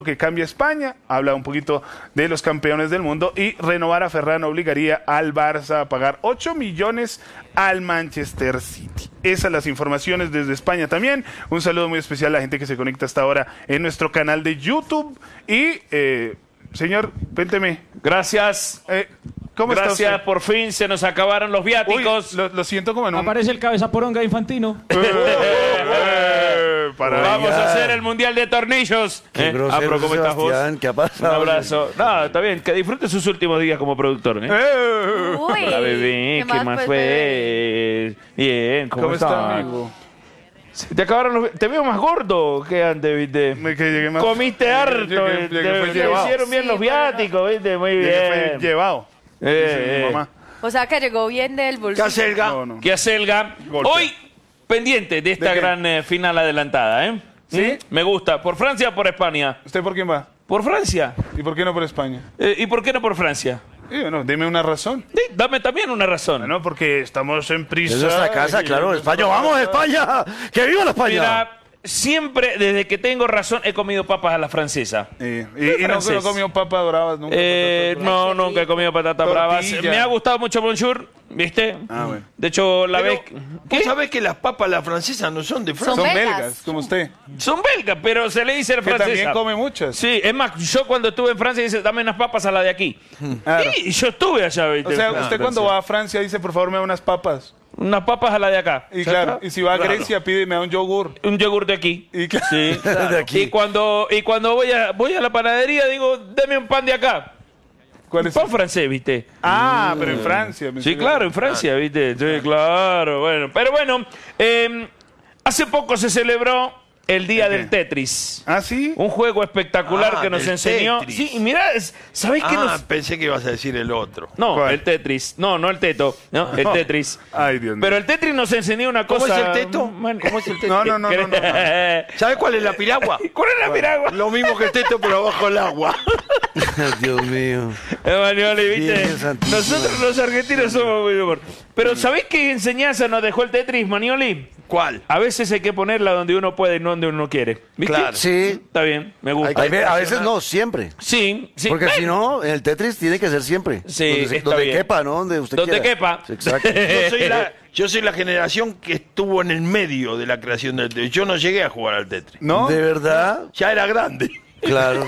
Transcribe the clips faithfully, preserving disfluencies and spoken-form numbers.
que cambia España, habla un poquito de los campeones del mundo y renovar a Ferran obligaría al Barça a pagar ocho millones al Manchester City. Esas las informaciones desde España también. Un saludo muy especial a la gente que se conecta hasta ahora en nuestro canal de YouTube. Y, eh, señor, cuénteme. Gracias. Eh, ¿Cómo Gracias, está usted? por fin se nos acabaron los viáticos. Uy, lo, lo siento como en un... Aparece el cabeza poronga Infantino. Eh, eh, para Vamos allá. a hacer el Mundial de Tornillos. Qué ¿Eh? grosero, Ah, pero ¿cómo estás vos? Sebastián, ¿qué ha Un pasado? abrazo. No, está bien. Que disfrute sus últimos días como productor. ¿eh? Eh, Uy, Hola, bebé. ¿Qué, más pues, fue? bebé? Bien, ¿cómo, ¿Cómo está, estás? amigo? Te acabaron los... Te veo más gordo que antes, ¿viste? Me- que llegué más- Comiste harto. Llegué- eh, llegué- te, fue te llevado. hicieron bien Sí, los bueno. viáticos, ¿viste? Muy Llegué fue bien. llevado. Eh, Dice mi eh. mamá. O sea que llegó bien del bolsillo. ¿Qué hace el No, no. Que acelga. Golpe. Hoy, pendiente de esta ¿De qué? gran eh, final adelantada, ¿eh? ¿Sí? ¿Mm? Me gusta. ¿Por Francia o por España? ¿Usted por quién va? ¿Por Francia? ¿Y por qué no por España? Eh, ¿Y por qué no por Francia? Y bueno, dime una razón. Sí, dame también una razón. Bueno, porque estamos en prisa. Es nuestra casa, claro, España. ¡Vamos, España! ¡Que viva la España! Mira, siempre, desde que tengo razón, he comido papas a la francesa. Sí. Y, y no, francés. no comió papas bravas nunca. Eh, patatas bravas. no, nunca he comido patatas bravas. Tortilla. Me ha gustado mucho Bonjour, ¿viste? Ah, bueno. De hecho, la Pero, vez... ¿Vos ¿Qué? sabés que las papas las francesas no son de Francia? Son Son belgas, belgas. como usted. Son belgas, pero se le dice la Que francesa. también come muchas. Sí, es más, yo cuando estuve en Francia dice, dame unas papas a la de aquí. Claro. Y yo estuve allá, ¿viste? O sea, en usted Francia. cuando va a Francia dice, por favor, me da unas papas. Unas papas a la de acá. Y ¿Ya claro, está? y si va a Claro. Grecia, pide, me da un yogur. Un yogur de aquí. Y claro. Sí, De aquí. Y cuando, y cuando voy, a, voy a la panadería, digo, deme un pan de acá. ¿Cuál Un es? pan francés, ¿viste? Ah, pero en Francia. me Sí, estoy- claro, en Francia, ¿viste? Sí, claro, bueno. Pero bueno, eh, hace poco se celebró el Día ¿El qué? del Tetris. ¿Ah, sí? Un juego espectacular Ah, que nos del enseñó. Tetris. Sí, y mirá, es- ¿sabés qué Ah, nos...? pensé que ibas a decir el otro. No, ¿Cuál? el Tetris. No, no el teto. No, el Tetris. Ay, Dios mío. Pero el Tetris nos enseñó una ¿Cómo cosa... es el teto? Man- ¿Cómo es el teto? No, no, no, no, no. ¿Sabés cuál es la piragua? ¿Cuál es la piragua? Lo mismo que el teto, pero abajo el agua. Dios mío. Eh, Manioli, ¿viste? Bien, santísimo. Nosotros los argentinos somos muy humor. Pero ¿sabés qué enseñanza nos dejó el Tetris, Manioli? ¿Cuál? A veces hay que ponerla donde uno puede y no donde uno quiere. ¿Viste? Claro. Sí. Está bien, me gusta. Hay ve- a veces no, siempre. Sí, sí. Porque Bueno, si no, el Tetris tiene que ser siempre. Sí, donde, se- está donde bien. quepa, ¿no? Donde usted Donde quiera. quepa. Sí, exacto. Yo soy, la, yo soy la generación que estuvo en el medio de la creación del Tetris. Yo no llegué a jugar al Tetris. ¿No? ¿De verdad? Ya era grande. Claro.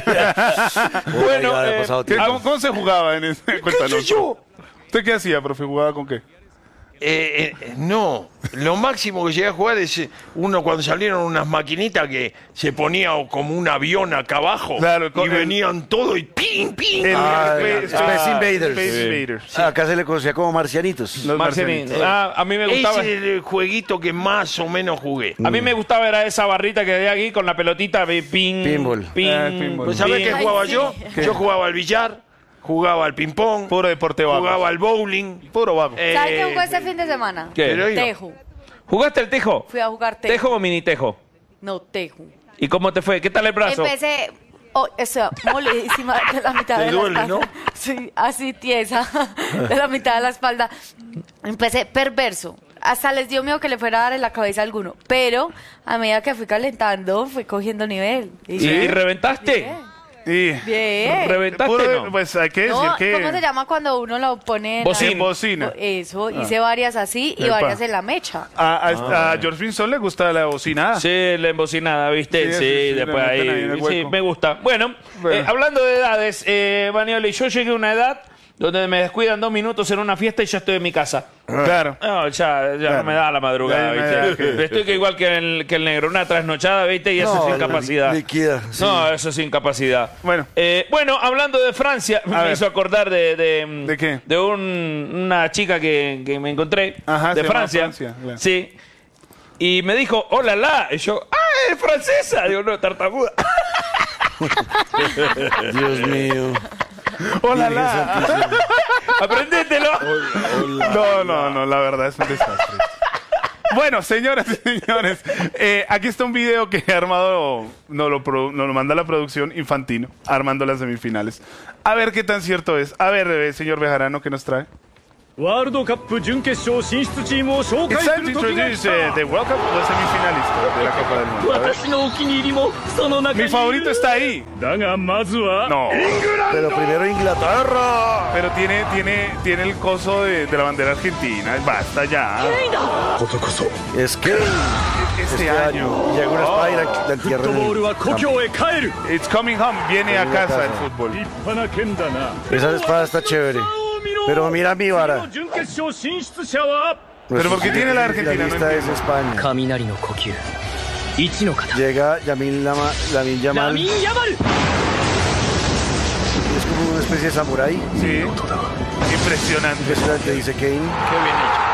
Bueno, Oiga, ha eh, pasado ¿Qué- tiempo. cómo, cómo se jugaba en ese? ¿Qué Cuéntanos. sé yo? ¿Usted qué hacía, profe? ¿Jugaba con qué? Eh, eh, no, lo máximo que llegué a jugar es eh, uno cuando salieron unas maquinitas que se ponía como un avión acá abajo Claro, con y el- venían todo y ping, ping. El- Ah, Space- Space Invaders. Space Sí. Invaders. Ah, acá se le conocía como marcianitos. Los Marcelín, marcianitos. ah, a mí me gustaba. Ese es el jueguito que más o menos jugué. A mí me gustaba era esa barrita que de aquí con la pelotita, de ping, Pinball. ping, Ah, el pinball. Pues ¿sabés ping. qué Ay, jugaba sí. yo? Yo jugaba al billar, jugaba al ping-pong, Puro deporte vago. jugaba al bowling. Puro vago. eh, ¿Sabes qué jugó este fin de semana? ¿Qué? Pero iba. Tejo. ¿Jugaste el tejo? Fui a jugar tejo. ¿Tejo o mini tejo? No, tejo. ¿Y cómo te fue? ¿Qué tal el brazo? Empecé... Oh, eso, molidísima de la mitad Te de duele, la espalda. ¿no? Sí, así tiesa, de la mitad de la espalda. Empecé perverso. Hasta les dio miedo que le fuera a dar en la cabeza a alguno. Pero a medida que fui calentando, fui cogiendo nivel. ¿Y, y reventaste? Bien. Y Bien. ¿Reventaste puro- no? Pues hay que decir No, que... ¿cómo se llama cuando uno lo pone en la- Bocina. En bocina. Eso, hice varias así y Epa. varias en la mecha. A, a- a George Pinson le gusta la bocinada. Sí, la embocinada, ¿viste? Sí, Sí, sí, sí, después le ahí. meten ahí en el Sí, hueco. me gusta. Bueno, Bueno. eh, hablando de edades, eh, Manioli, yo llegué a una edad donde me descuidan dos minutos en una fiesta y ya estoy en mi casa. Claro. No, ya, ya Claro. no me da la madrugada, Ya, ya, ¿viste? ya. Estoy que igual que el, que el negro, una trasnochada, ¿viste? Y eso No, es incapacidad. liquida, sí. No, eso es incapacidad. Bueno. Eh, bueno, hablando de Francia, me ver. hizo acordar de... ¿De, ¿De qué? De un- una chica que, que me encontré Ajá, de se llama Francia. Francia, claro. Sí. Y me dijo, hola, la. Y yo, ¡ah, es francesa! Digo, no, tartamuda. Dios mío. Hola, la. Aprendételo. No, no, no, la verdad es un desastre. Bueno, señoras y señores, eh, aquí está un video que he armado, nos lo, produ- nos lo manda la producción Infantino, armando las semifinales. A ver qué tan cierto es. A ver, eh, señor Bejarano, ¿qué nos trae? ワールドカップ準決勝進出チームを紹 It's 介す time る to 時が introduce 来 uh, た the World Cup, los semifinalistas de la Copa del Mundo. A ver. 私のお気に入りもその中にい Mi る favorito está ahí. だがまずは No, Pero primero Inglaterra. pero tiene, tiene, tiene el coso de, de la bandera argentina. Basta ya. ことこそ Es que Este este año. año llega una espada y la, la フッ entierran トボー en ルは el 故 campo. 郷へ帰る It's coming home. Viene a Viene a casa el casa. fútbol. 立派な剣だな Esa espada está chévere. Pero mira mi 次 vara. の準決勝進出者は Pero ¿por qué tiene la Argentina? La No lista es entiendo. España. 雷の呼吸一の型 Llega Yamil Lama, Lamine ラ Yamal. ミン・ヤマル Es como una especie de samurái. Sí. Impresionante. Impresionante, dice Kane. Qué bien hecho.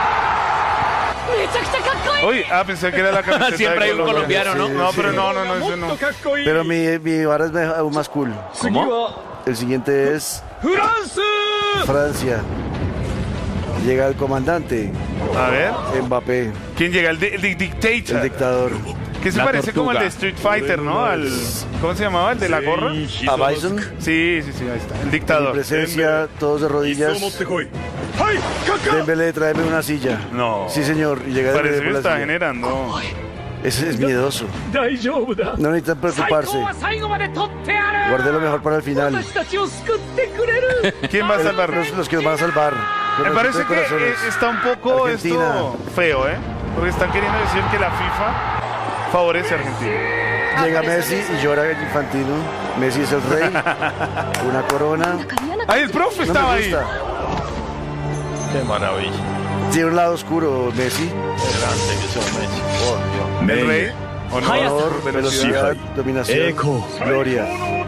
Oye, ah, pensé que era la camiseta Siempre de hay un Colombia. colombiano, ¿no? Sí, No, sí. pero no, no, no, も ese っ no. とかっこいい Pero mi, mi vara es me- aún más cool. 次は El siguiente es フランス Francia. Llega el comandante A ver, Mbappé, ¿quién llega? El, di- el di- el dictator. dictador. Que se La parece como el tortuga. de Street Fighter, ¿no? Al, ¿cómo se llamaba? ¿El de la gorra? A Bison. Sí, sí, sí, ahí está. El En dictador. presencia, todos de 椅子 rodillas. を持ってこいはいカッカ Dembélé, tráeme una silla. No. Sí, señor. Y llega Parece Dembélé que por la está silla. generando. Ese es miedoso. 大丈夫だ No necesitan 最 preocuparse. 高は最後まで取ってやる Guardé lo mejor para el final. 私たちを救ってくれる ¿Quién va a salvar? Los, los que nos van a salvar. Me Con parece los que corazones. eh, está un poco Argentina. esto feo, ¿eh? Porque están queriendo decir que la FIFA favorece a Argentina. Llega Messi y llora el Infantino. Messi es el rey. Una corona. ¡Ay, el profe No estaba me ahí! gusta. Qué maravilla. Tiene un lado oscuro Messi. Qué grande que son Messi. Por Dios. El rey. Honor, Honor, velocidad, dominación, gloria.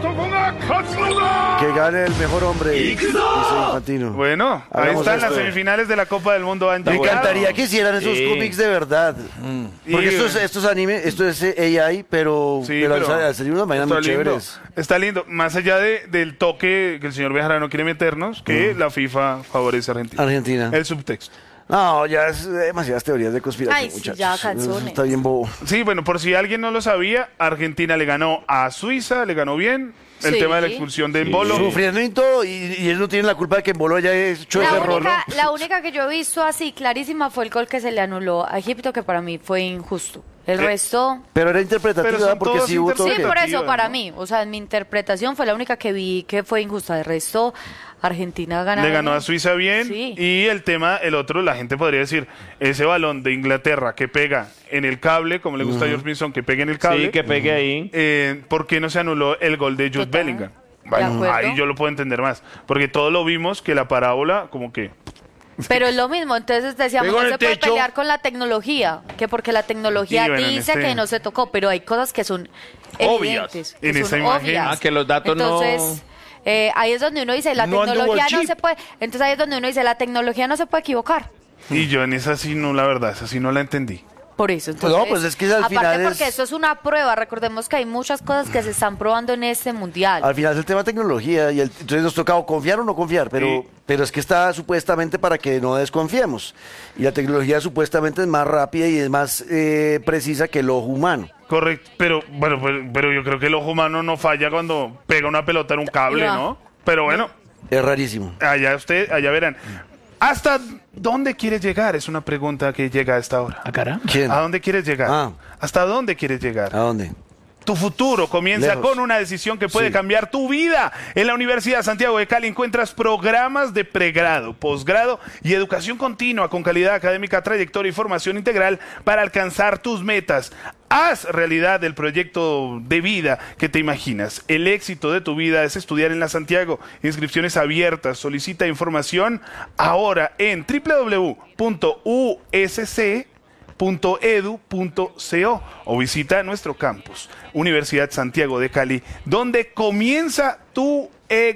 Que gane el mejor hombre, dice Infantino. Bueno, ahí Hagamos están las esto. semifinales de la Copa del Mundo. Han Me llegado. encantaría que hicieran esos Sí. cómics de verdad. Porque Y- esto es, esto es anime, esto es A I, pero, Sí, pero, pero al salir unas vainas está muy lindo. chéveres. Está lindo. Más allá de, del toque que el señor Bejarano quiere meternos, que la FIFA favorece a Argentina. Argentina. El subtexto. No, ya es demasiadas teorías de conspiración, Ay, sí, muchachos. ya, Eso canzones. está bien bobo. Sí, bueno, por si alguien no lo sabía, Argentina le ganó a Suiza, le ganó bien. El Sí. tema de la expulsión de Embolo. Sufriendo y todo, y, y ellos no tienen la culpa de que Mbolo haya hecho ese La error, ¿no? única, la única que yo he visto así clarísima fue el gol que se le anuló a Egipto, que para mí fue injusto. El Eh, resto... Pero era Pero interpretativa, son porque todos sí hubo todo Sí, que... por eso, Interpretativa, para ¿no? mí. O sea, en mi interpretación fue la única que vi que fue injusta. De resto, Argentina gana. Le ganó a Suiza bien. Sí. Y el tema, el otro, la gente podría decir, ese balón de Inglaterra que pega en el cable, como le gusta a George Mason, que pegue en el cable. Sí, que pegue ahí. eh, ¿Por qué no se anuló el gol de Jude Total. Bellingham? De Bueno, acuerdo. ahí yo lo puedo entender más. Porque todo lo vimos que la parábola, como que. Pero es lo mismo, entonces decíamos, Pegó en no el se puede techo. pelear con la tecnología, que porque la tecnología Y bueno, en dice este- que no se tocó, pero hay cosas que son Obvias. evidentes, que En son esa imagen. obvias. Ah, que los datos no- Entonces, eh, ahí es donde uno dice, la No anduvo el tecnología no chip. se puede, entonces ahí es donde uno dice, la tecnología no se puede equivocar. Y yo en esa sí no, la verdad, esa sí no la entendí. Por eso, Pues entonces, no, pues es que al aparte final es- porque esto es una prueba, recordemos que hay muchas cosas que se están probando en este mundial. Al final es el tema de tecnología, y el- entonces nos toca o confiar o no confiar, pero, Sí. pero es que está supuestamente para que no desconfiemos. Y la tecnología supuestamente es más rápida y es más eh, precisa que el ojo humano. Correcto, pero bueno, pero, pero yo creo que el ojo humano no falla cuando pega una pelota en un cable, Ya. ¿no? Pero bueno, Es rarísimo. allá usted, allá verán. ¿Hasta dónde quieres llegar? Es una pregunta que llega a esta hora. ¿A cara? ¿Quién? ¿A dónde quieres llegar? Ah. ¿Hasta dónde quieres llegar? ¿A dónde? Tu futuro comienza Lejos. con una decisión que puede Sí. cambiar tu vida. En la Universidad Santiago de Cali encuentras programas de pregrado, posgrado y educación continua con calidad académica, trayectoria y formación integral para alcanzar tus metas. Haz realidad el proyecto de vida que te imaginas. El éxito de tu vida es estudiar en la Santiago. Inscripciones abiertas. Solicita información ahora en w w w punto u s c punto edu punto co o visita nuestro campus, Universidad Santiago de Cali, donde comienza tu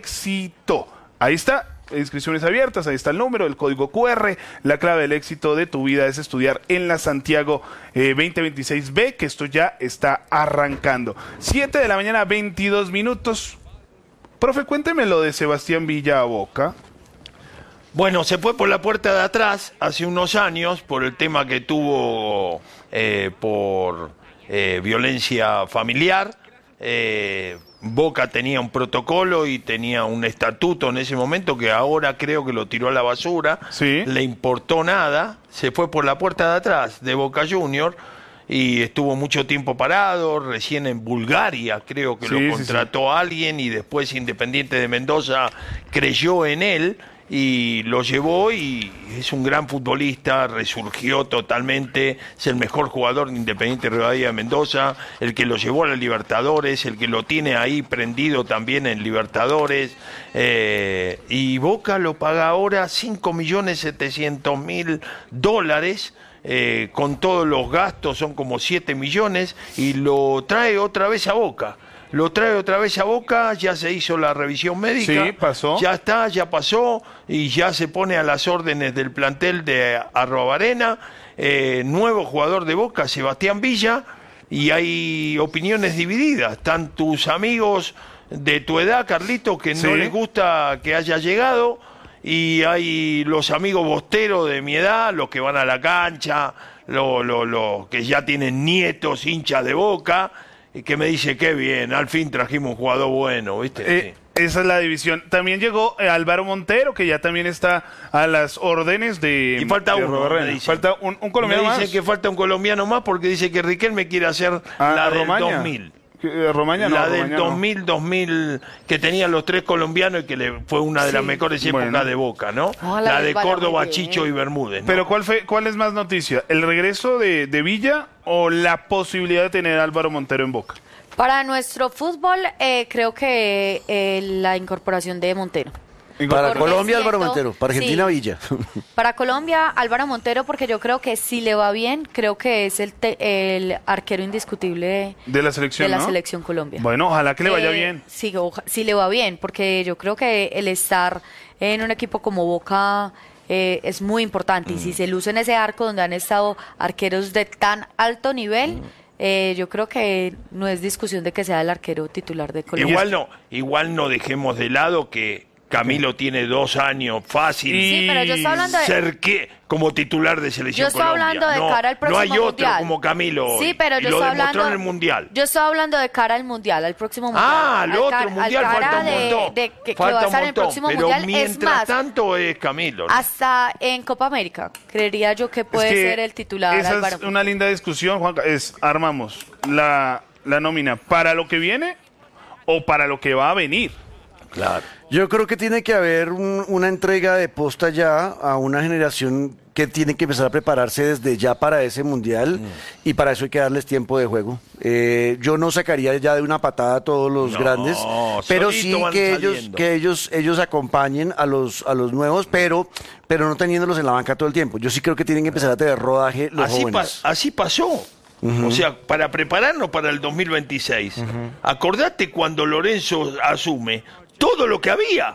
éxito. Ahí está, inscripciones abiertas, ahí está el número, el código cu erre, la clave del éxito de tu vida es estudiar en la Santiago eh, veinte veintiséis B, que esto ya está arrancando. siete de la mañana, veintidós minutos. Profe, cuénteme lo de Sebastián Villa a Boca. Bueno, se fue por la puerta de atrás hace unos años por el tema que tuvo eh, por eh, violencia familiar. Eh, Boca tenía un protocolo y tenía un estatuto en ese momento que ahora creo que lo tiró a la basura. Sí. Le importó nada, se fue por la puerta de atrás de Boca Junior y estuvo mucho tiempo parado, recién en Bulgaria creo que Sí, lo sí, contrató alguien y después Independiente de Mendoza creyó en él y lo llevó y es un gran futbolista, resurgió totalmente, es el mejor jugador de Independiente Rivadavia de Mendoza, el que lo llevó a la Libertadores, el que lo tiene ahí prendido también en Libertadores, eh, y Boca lo paga ahora cinco millones setecientos mil dólares, eh, con todos los gastos son como siete millones, y lo trae otra vez a Boca. Lo trae otra vez a Boca, ya se hizo la revisión médica. Sí, pasó. Ya está, ya pasó, y ya se pone a las órdenes del plantel de Arrobarena. Eh, nuevo jugador de Boca, Sebastián Villa, y hay opiniones divididas. Están tus amigos de tu edad, Carlito, que no Sí. les gusta que haya llegado, y hay los amigos bosteros de mi edad, los que van a la cancha, los lo, lo, que ya tienen nietos hinchas de Boca, y que me dice, qué bien, al fin trajimos un jugador bueno, ¿viste? Eh, esa es la división. También llegó eh, Álvaro Montero, que ya también está a las órdenes de. Y falta de uno, Robarrena. me dicen. Falta un, un colombiano me dicen más. que falta un colombiano más porque dice que Riquelme quiere hacer Ah, la del Romaña. dos mil. Eh, Romaña no, la del Romaña no. dos mil, dos mil, que tenían los tres colombianos y que le fue una de las Sí. mejores épocas Bueno. de Boca, ¿no? Ojalá la les de vaya Córdoba, muy bien. Chicho y Bermúdez, ¿no? Pero ¿cuál fue, cuál es más noticia? ¿El regreso de, de Villa o la posibilidad de tener a Álvaro Montero en Boca? Para nuestro fútbol, eh, creo que eh, la incorporación de Montero. Para Porque Colombia, Álvaro siento- Montero. Para Argentina, sí. Villa. Para Colombia, Álvaro Montero, porque yo creo que si le va bien, creo que es el, te- el arquero indiscutible de, De la selección, de la ¿no? selección Colombia. Bueno, ojalá que le vaya Eh, bien. Sí, oja- sí le va bien, porque yo creo que el estar en un equipo como Boca eh, es muy importante. Y Mm. si se luce en ese arco donde han estado arqueros de tan alto nivel, Mm. eh, yo creo que no es discusión de que sea el arquero titular de Colombia. Igual no, igual no dejemos de lado que Camilo tiene dos años fácil. Sí, pero yo estoy hablando de- ser que como titular de Yo selección estoy Colombia. hablando de no, cara al próximo no hay otro mundial. como Camilo hoy. Sí, pero y yo lo estoy demostró hablando en el mundial. Yo estoy hablando de cara al mundial, al próximo mundial. Ah, al Al otro car- al mundial cara falta un de- montón. de que- que falta va a un estar en el montón, próximo pero mundial. Es mientras más, tanto es Camilo, ¿no? hasta en Copa América, creería yo que puede Es que ser el titular. Esa Álvaro. es una linda discusión, Juanca. Es, armamos la, la nómina para lo que viene o para lo que va a venir. Claro. Yo creo que tiene que haber un- una entrega de posta ya a una generación que tiene que empezar a prepararse desde ya para ese mundial Mm. y para eso hay que darles tiempo de juego. Eh, yo no sacaría ya de una patada a todos los No, grandes, pero solito sí van que ellos saliendo. que ellos ellos acompañen a los a los nuevos, pero pero no teniéndolos en la banca todo el tiempo. Yo sí creo que tienen que empezar a tener rodaje los Así, pa- jóvenes. así pasó. O sea, para prepararnos para el dos mil veintiséis. Acordate cuando Lorenzo asume todo lo que había.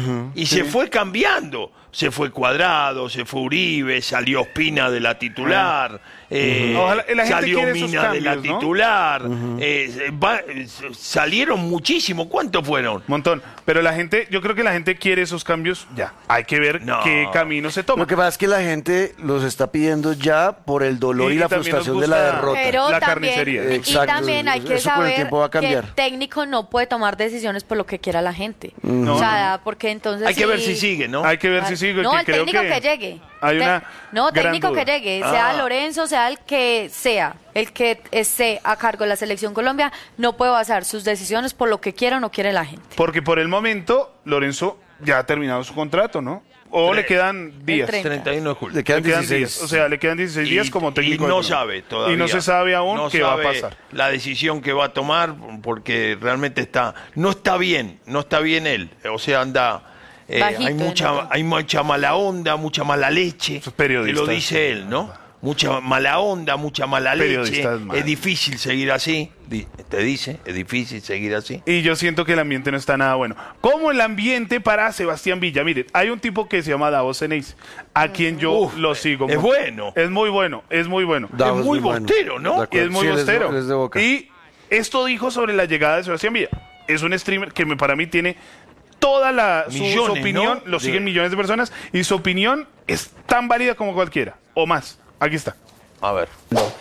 Y se fue cambiando. Se fue Cuadrado, se fue Uribe, salió Ospina de la titular, eh, Ojalá- la gente salió quiere esos Mina de la cambios, ¿no? titular, eh, va- eh, salieron muchísimo. ¿Cuántos fueron? Montón. Pero la gente, yo creo que la gente quiere esos cambios ya. Hay que ver No. qué camino se toma. Lo que pasa es que la gente los está pidiendo ya por el dolor y, Y la también nos frustración de la gusta- derrota. Pero La también, carnicería. y Exacto, también hay que eso con el saber tiempo va a que cambiar. el técnico no puede tomar decisiones por lo que quiera la gente. No, o sea, porque entonces Hay que ver sí- si sigue, ¿no? Hay que ver si sigue. No, que el creo técnico que, que, llegue. Hay Te- una no, gran técnico duda. que llegue, sea Ah. Lorenzo, sea el que sea, el que esté a cargo de la selección Colombia, no puede basar sus decisiones por lo que quiera o no quiere la gente. Porque por el momento, Lorenzo ya ha terminado su contrato, ¿no? O Tre- le quedan días. treinta. treinta y uno de julio. Le quedan Le quedan dieciséis. días. O sea, le quedan dieciséis días Y- como técnico. Y no de Colombia. sabe todavía. Y no se sabe aún No qué va a sabe pasar. la decisión que va a tomar porque realmente está no está bien, no está bien él. O sea, anda eh, Bajito, hay mucha ¿no? hay mucha mala onda, mucha mala leche. Esos Que periodistas. lo dice él, ¿no? Mucha mala onda, mucha mala leche. Periodistas mal. Es difícil seguir así. Di- Te dice, es difícil seguir así. Y yo siento que el ambiente no está nada bueno. Como el ambiente para Sebastián Villa. Miren, hay un tipo que se llama Davos Eneis, a quien yo Uf, lo sigo. es mucho. bueno. Es muy bueno, es muy bueno. Davos es muy bueno. bostero, ¿no? De acuerdo. Y es muy Sí, él de- bostero. él es de Boca. Y esto dijo sobre la llegada de Sebastián Villa. Es un streamer que me, para mí tiene toda la su, su Millones, opinión, ¿no? lo siguen millones de personas, y su opinión es tan válida como cualquiera, o más. Aquí está. A ver.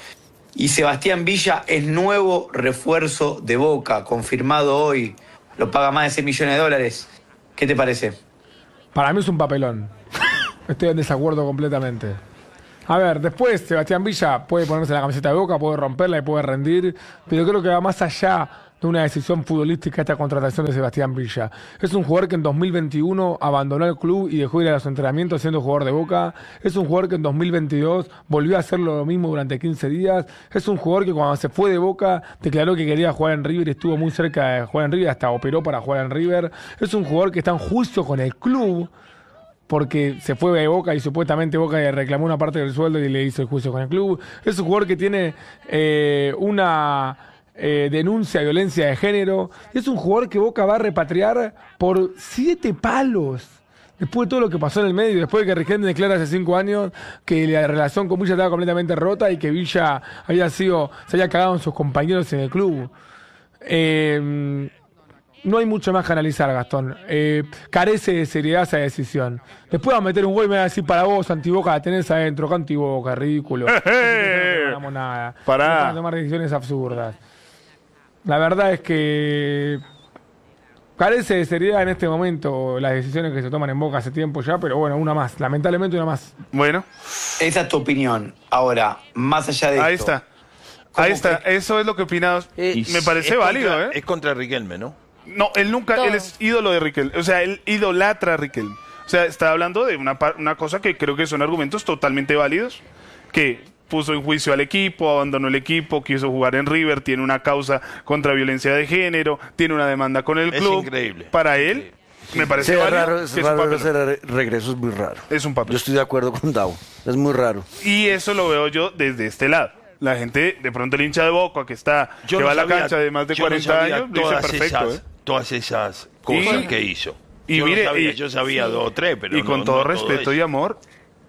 Y Sebastián Villa es nuevo refuerzo de Boca, confirmado hoy. Lo paga más de seis millones de dólares. ¿Qué te parece? Para mí es un papelón. Estoy en desacuerdo completamente. A ver, después Sebastián Villa puede ponerse la camiseta de Boca, puede romperla y puede rendir, pero creo que va más allá de una decisión futbolística esta contratación de Sebastián Villa. Es un jugador que en dos mil veintiuno abandonó el club y dejó ir a los entrenamientos siendo jugador de Boca. Es un jugador que en dos mil veintidós volvió a hacer lo mismo durante quince días. Es un jugador que cuando se fue de Boca declaró que quería jugar en River y estuvo muy cerca de jugar en River, hasta operó para jugar en River. Es un jugador que está en juicio con el club porque se fue de Boca y supuestamente Boca le reclamó una parte del sueldo y le hizo el juicio con el club. Es un jugador que tiene eh, una... Eh, denuncia de violencia de género. Es un jugador que Boca va a repatriar por siete palos. Después de todo lo que pasó en el medio, después de que Riquelme declara hace cinco años que la relación con Villa estaba completamente rota y que Villa había sido, se había cagado en sus compañeros en el club. Eh, no hay mucho más que analizar, Gastón. Eh, carece de seriedad esa decisión. Después va a meter un gol y me va a decir para vos, antiboca, la tenés adentro, antiboca, ridículo. No ganamos nada. Pará. No tomar decisiones absurdas. La verdad es que carece de seriedad en este momento las decisiones que se toman en Boca hace tiempo ya, pero bueno, una más, lamentablemente una más. Bueno. Esa es tu opinión. Ahora, más allá de Ahí esto... está. Ahí está. Eso es lo que opinás. Eh, Me parece es válido, contra, ¿eh? Es contra Riquelme, ¿no? No, él nunca, Todo. él es ídolo de Riquelme. O sea, él idolatra a Riquelme. O sea, está hablando de una, par- una cosa que creo que son argumentos totalmente válidos, que puso en juicio al equipo, abandonó el equipo, quiso jugar en River, tiene una causa contra violencia de género, tiene una demanda con el Es club. increíble. Para él, me parece Sí, es válido. raro, es que es un raro papel. ese re- regreso, es muy raro. Es un papel. Yo estoy de acuerdo con Davo, es muy raro. Y eso lo veo yo desde este lado. La gente, de pronto el hincha de Boca que está, Yo que no va a la sabía- cancha de más de yo no cuarenta sabía años, dice todas perfecto, esas, ¿eh? todas esas cosas Y- que hizo. y yo, mire, no sabía, y- yo sabía sí. dos o tres, pero y con no- todo no respeto eso. y amor,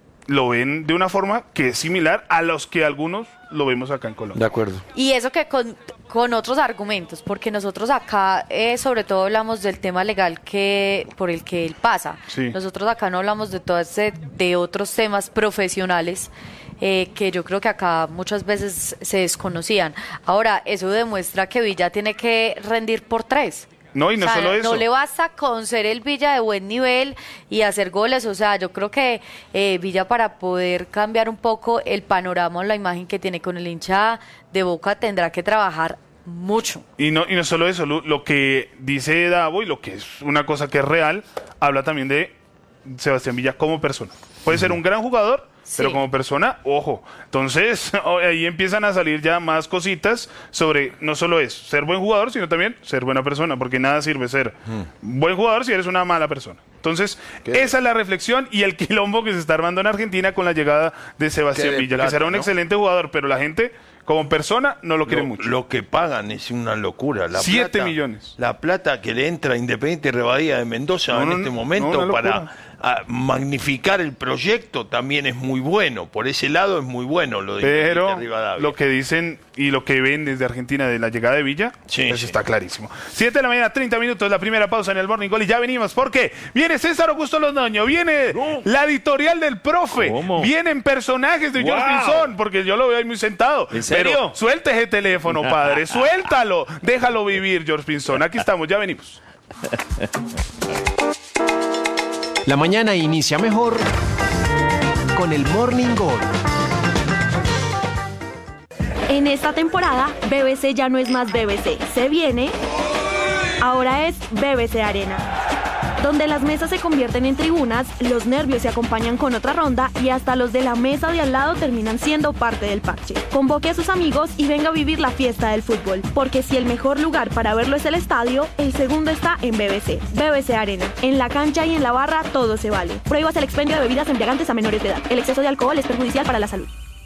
lo ven de una forma que es similar a los que algunos lo vemos acá en Colombia. De acuerdo. Y eso que con, con otros argumentos, porque nosotros acá eh, sobre todo hablamos del tema legal que por el que él pasa. Sí. Nosotros acá no hablamos de todo ese, de otros temas profesionales eh, que yo creo que acá muchas veces se desconocían. Ahora, eso demuestra que Villa tiene que rendir por tres. No, y no O sea, solo eso. no le basta con ser el Villa de buen nivel y hacer goles. O sea, yo creo que eh, Villa, para poder cambiar un poco el panorama o la imagen que tiene con el hincha de Boca, tendrá que trabajar mucho. Y no, y no solo eso, lo, lo que dice Davo y lo que es una cosa que es real, habla también de Sebastián Villa como persona. Puede ser un gran jugador, pero Sí. como persona, ojo. Entonces, ahí empiezan a salir ya más cositas sobre no solo es ser buen jugador, sino también ser buena persona, porque nada sirve ser buen jugador si eres una mala persona. Entonces, esa es la reflexión y el quilombo que se está armando en Argentina con la llegada de Sebastián Qué de Villa, plata, que será un ¿no? excelente jugador, pero la gente como persona no lo quiere Lo, mucho. lo que pagan es una locura. La Siete plata- millones. La plata que le entra a Independiente Rivadavia de Mendoza No, en no, este no, momento una para locura. a, magnificar el proyecto también es muy bueno. Por ese lado es muy bueno lo de Pero Independiente Rivadavia. lo que dicen y lo que ven desde Argentina de la llegada de Villa, Sí, eso sí. está clarísimo. siete de la mañana, treinta minutos, la primera pausa en el Morning Call y ya venimos. ¿Por qué? Viene César Augusto Londoño, viene la editorial del profe, ¿Cómo? vienen personajes de George Wow. Pinzón, porque yo lo veo ahí muy sentado. ¿En serio? Pero suelte ese teléfono, padre, suéltalo, déjalo vivir, George Pinzón. Aquí estamos, ya venimos. La mañana inicia mejor con el Morning Call. En esta temporada, B B C ya no es más B B C. Se viene, ahora es B B C Arena, donde las mesas se convierten en tribunas, los nervios se acompañan con otra ronda y hasta los de la mesa de al lado terminan siendo parte del parche. Convoque a sus amigos y venga a vivir la fiesta del fútbol, porque si el mejor lugar para verlo es el estadio, el segundo está en B B C. B B C Arena. En la cancha y en la barra todo se vale. Prohíbas el expendio de bebidas embriagantes a menores de edad. El exceso de alcohol es perjudicial para la salud.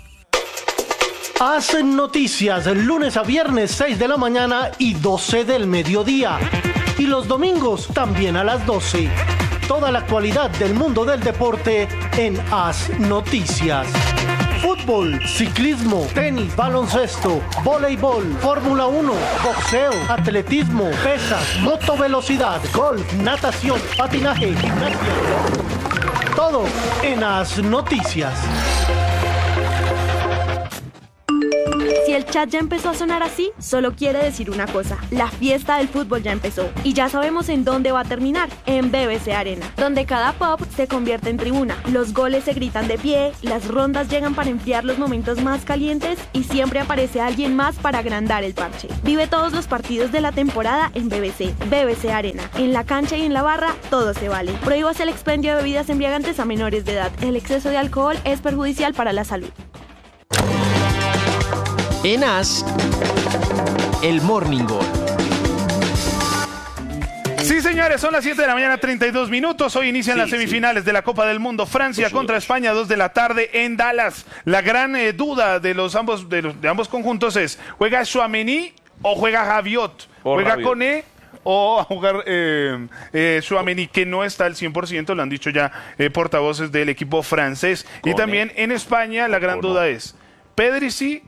Hacen noticias lunes a viernes seis de la mañana y doce del mediodía. Y los domingos también a las doce. Toda la actualidad del mundo del deporte en Haz Noticias. Fútbol, ciclismo, tenis, baloncesto, voleibol, Fórmula uno, boxeo, atletismo, pesas, motovelocidad, golf, natación, patinaje, gimnasia. Todo en Haz Noticias. Si Si el chat ya empezó a sonar así, solo quiere decir una cosa: la fiesta del fútbol ya empezó. Y ya sabemos en dónde va a terminar, en B B C Arena, donde cada pop se convierte en tribuna, los goles se gritan de pie, las rondas llegan para enfriar los momentos más calientes y siempre aparece alguien más para agrandar el parche. Vive todos los partidos de la temporada en B B C. B B C Arena. En la cancha y en la barra, todo se vale. Prohíbas el expendio de bebidas embriagantes a menores de edad. El exceso de alcohol es perjudicial para la salud. En As, el Morning Gol. Sí, señores, son las siete de la mañana, treinta y dos minutos. Hoy inician sí, las semifinales sí. de la Copa del Mundo. Francia Ocho, contra España, dos de la tarde en Dallas. La gran eh, duda de los ambos de, los, de ambos conjuntos es: ¿juega Tchouaméni o juega Rabiot? O ¿Juega Rabiot. Koné o a jugar eh, eh, Tchouaméni, que no está al cien por ciento? Lo han dicho ya eh, portavoces del equipo francés. Koné. Y también en España la gran duda es: ¿Pedri sí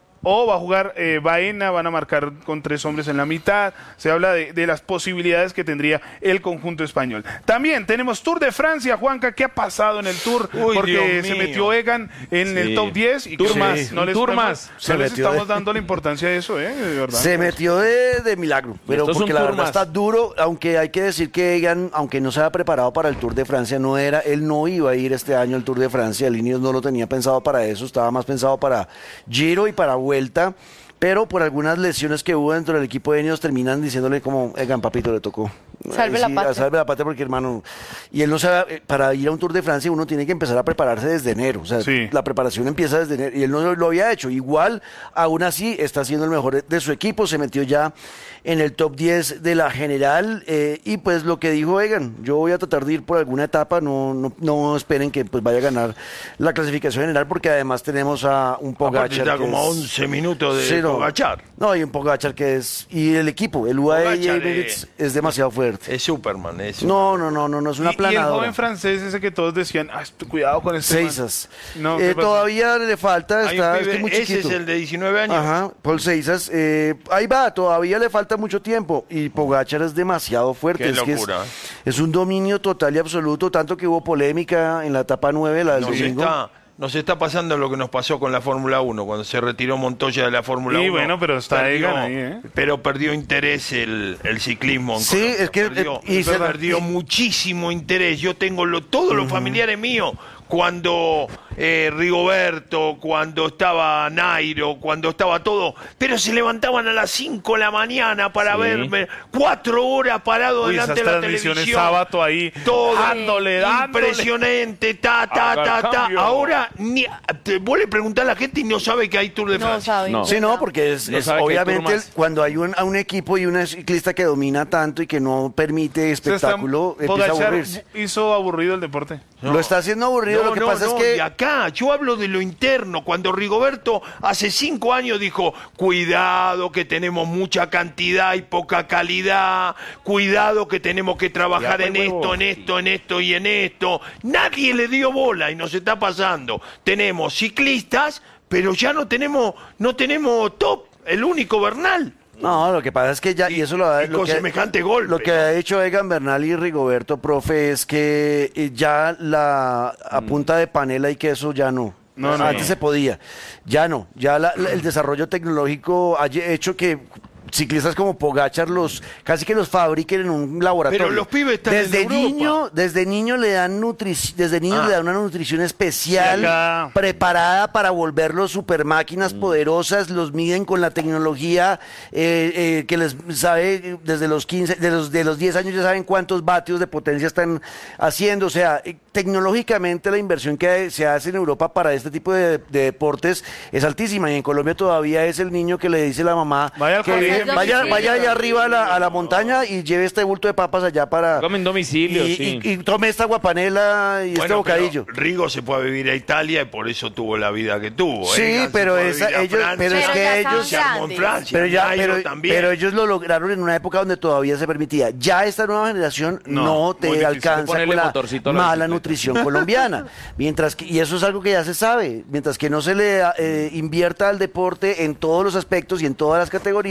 o va a jugar eh, Baena? Van a marcar con tres hombres en la mitad. Se habla de, de las posibilidades que tendría el conjunto español. También tenemos Tour de Francia, Juanca. ¿Qué ha pasado en el Tour? Uy, Porque Dios se mío. metió Egan en Sí. el top diez. Y Tour que más, no un les tour estamos, más. no Se les metió estamos de- dando la importancia de eso, ¿eh? De verdad. Se metió de, de milagro, pero Esto es porque un la tour verdad más. está duro, aunque hay que decir que Egan, aunque no se había preparado para el Tour de Francia, no era, él no iba a ir este año al Tour de Francia, el Ineos no lo tenía pensado para eso, estaba más pensado para Giro y para Vuelta, pero por algunas lesiones que hubo dentro del equipo de Ineos terminan diciéndole como: Egan, papito, le tocó. Salve Ahí la sí, patria. Salve la patria, porque hermano, y él no sabe, eh, para ir a un Tour de Francia uno tiene que empezar a prepararse desde enero, o sea, Sí. la preparación empieza desde enero, y él no lo, lo había hecho, igual, aún así, está siendo el mejor de, de su equipo, se metió ya en el top diez de la general, eh, y pues lo que dijo Egan: yo voy a tratar de ir por alguna etapa, no, no, no esperen que pues vaya a ganar la clasificación general, porque además tenemos a un Aparte Pogacar está que como a es- once minutos de Sí, no. Pogacar. No, y un Pogacar que es, y el equipo, el U A E Pogacar Emirates es- es demasiado fuerte. Es Superman, es No, no, no, no, no es una Y- y, el planadora. joven francés ese que todos decían: ah, estu- cuidado con este man". Seisas. No, Eh, ¿qué pasó? todavía le falta, Hay un está, pibe- es que muy ese chiquito. es el de diecinueve años. Ajá, Paul Seisas. Eh, ahí va, todavía le falta mucho tiempo. Y Pogacar es demasiado fuerte. Qué es que es- locura. es, un dominio total y absoluto, tanto que hubo polémica en la etapa nueve, la del Nos domingo. está, nos está pasando lo que nos pasó con la Fórmula uno, cuando se retiró Montoya de la Fórmula Y uno. bueno, pero está Egan ahí, ¿eh? Pero perdió interés el, el ciclismo en Sí, Colombia. es que- Perdió, eh, y se- perdió y- muchísimo interés. Yo tengo lo- todos los familiares míos, cuando eh, Rigoberto, cuando estaba Nairo, cuando estaba todo, pero se levantaban a las cinco de la mañana para Sí. verme, cuatro horas parado Uy, delante esas de la transmisiones televisión. sábado ahí, Todo dándole, dándole. impresionante, ta, ta, Haga ta, el ta. cambio. Ahora, ni, te, vos le preguntás a la gente y no sabe que hay Tour de No Francia. sabe. No. Sí, no, porque es, No es sabe que hay obviamente turmas. cuando hay un, a un equipo y un ciclista que domina tanto y que no permite espectáculo, Se está- empieza a Pogacar aburrirse. hizo aburrido el deporte. Lo está haciendo aburrido, No, lo que no, pasa no, es que... de acá, yo hablo de lo interno, cuando Rigoberto hace cinco años dijo: cuidado que tenemos mucha cantidad y poca calidad, cuidado que tenemos que trabajar Ya, en pues, esto, huevo. en esto, en esto y en esto. Nadie le dio bola y nos está pasando. Tenemos ciclistas, pero ya no tenemos, no tenemos top, el único Bernal. No, lo que pasa es que ya, y eso lo, ha- y lo con que, semejante golpe, lo que ¿no? ha hecho Egan Bernal y Rigoberto, profe, es que eh, ya la a punta de panela y queso ya no. No, no, Antes no. se podía, ya no. Ya la- la- el desarrollo tecnológico ha lle- hecho que ciclistas como Pogacar los casi que los fabriquen en un laboratorio. Pero los pibes están desde en Europa. niño, desde niño le dan nutrici- desde niños Ah. le dan una nutrición especial Sí, acá. preparada para volverlos super máquinas poderosas, los miden con la tecnología eh, eh, que les sabe desde los quince, de los, de los diez años ya saben cuántos vatios de potencia están haciendo, o sea, eh, tecnológicamente la inversión que se hace en Europa para este tipo de, de deportes es altísima y en Colombia todavía es el niño que le dice la mamá Vaya al que colegio. vaya, vaya allá arriba a la, a la montaña y lleve este bulto de papas allá para... Come en domicilio, y, sí. y- y tome esta guapanela y este Bueno, bocadillo. pero Rigo se fue a vivir a Italia y por eso tuvo la vida que tuvo. Sí, Egan se pero fue a esa- vivir a ellos- Francia, pero es Pero que ya ellos- se armó en grandes. Francia. Pero ya, Nairo pero, también. pero ellos lo lograron en una época donde todavía se permitía. Ya esta nueva generación No, no, muy te difícil. alcanza Ponerle con la motorcito a la mala bicicleta. nutrición colombiana. Mientras que, y eso es algo que ya se sabe, mientras que no se le eh, invierta al deporte en todos los aspectos y en todas las categorías, Ese es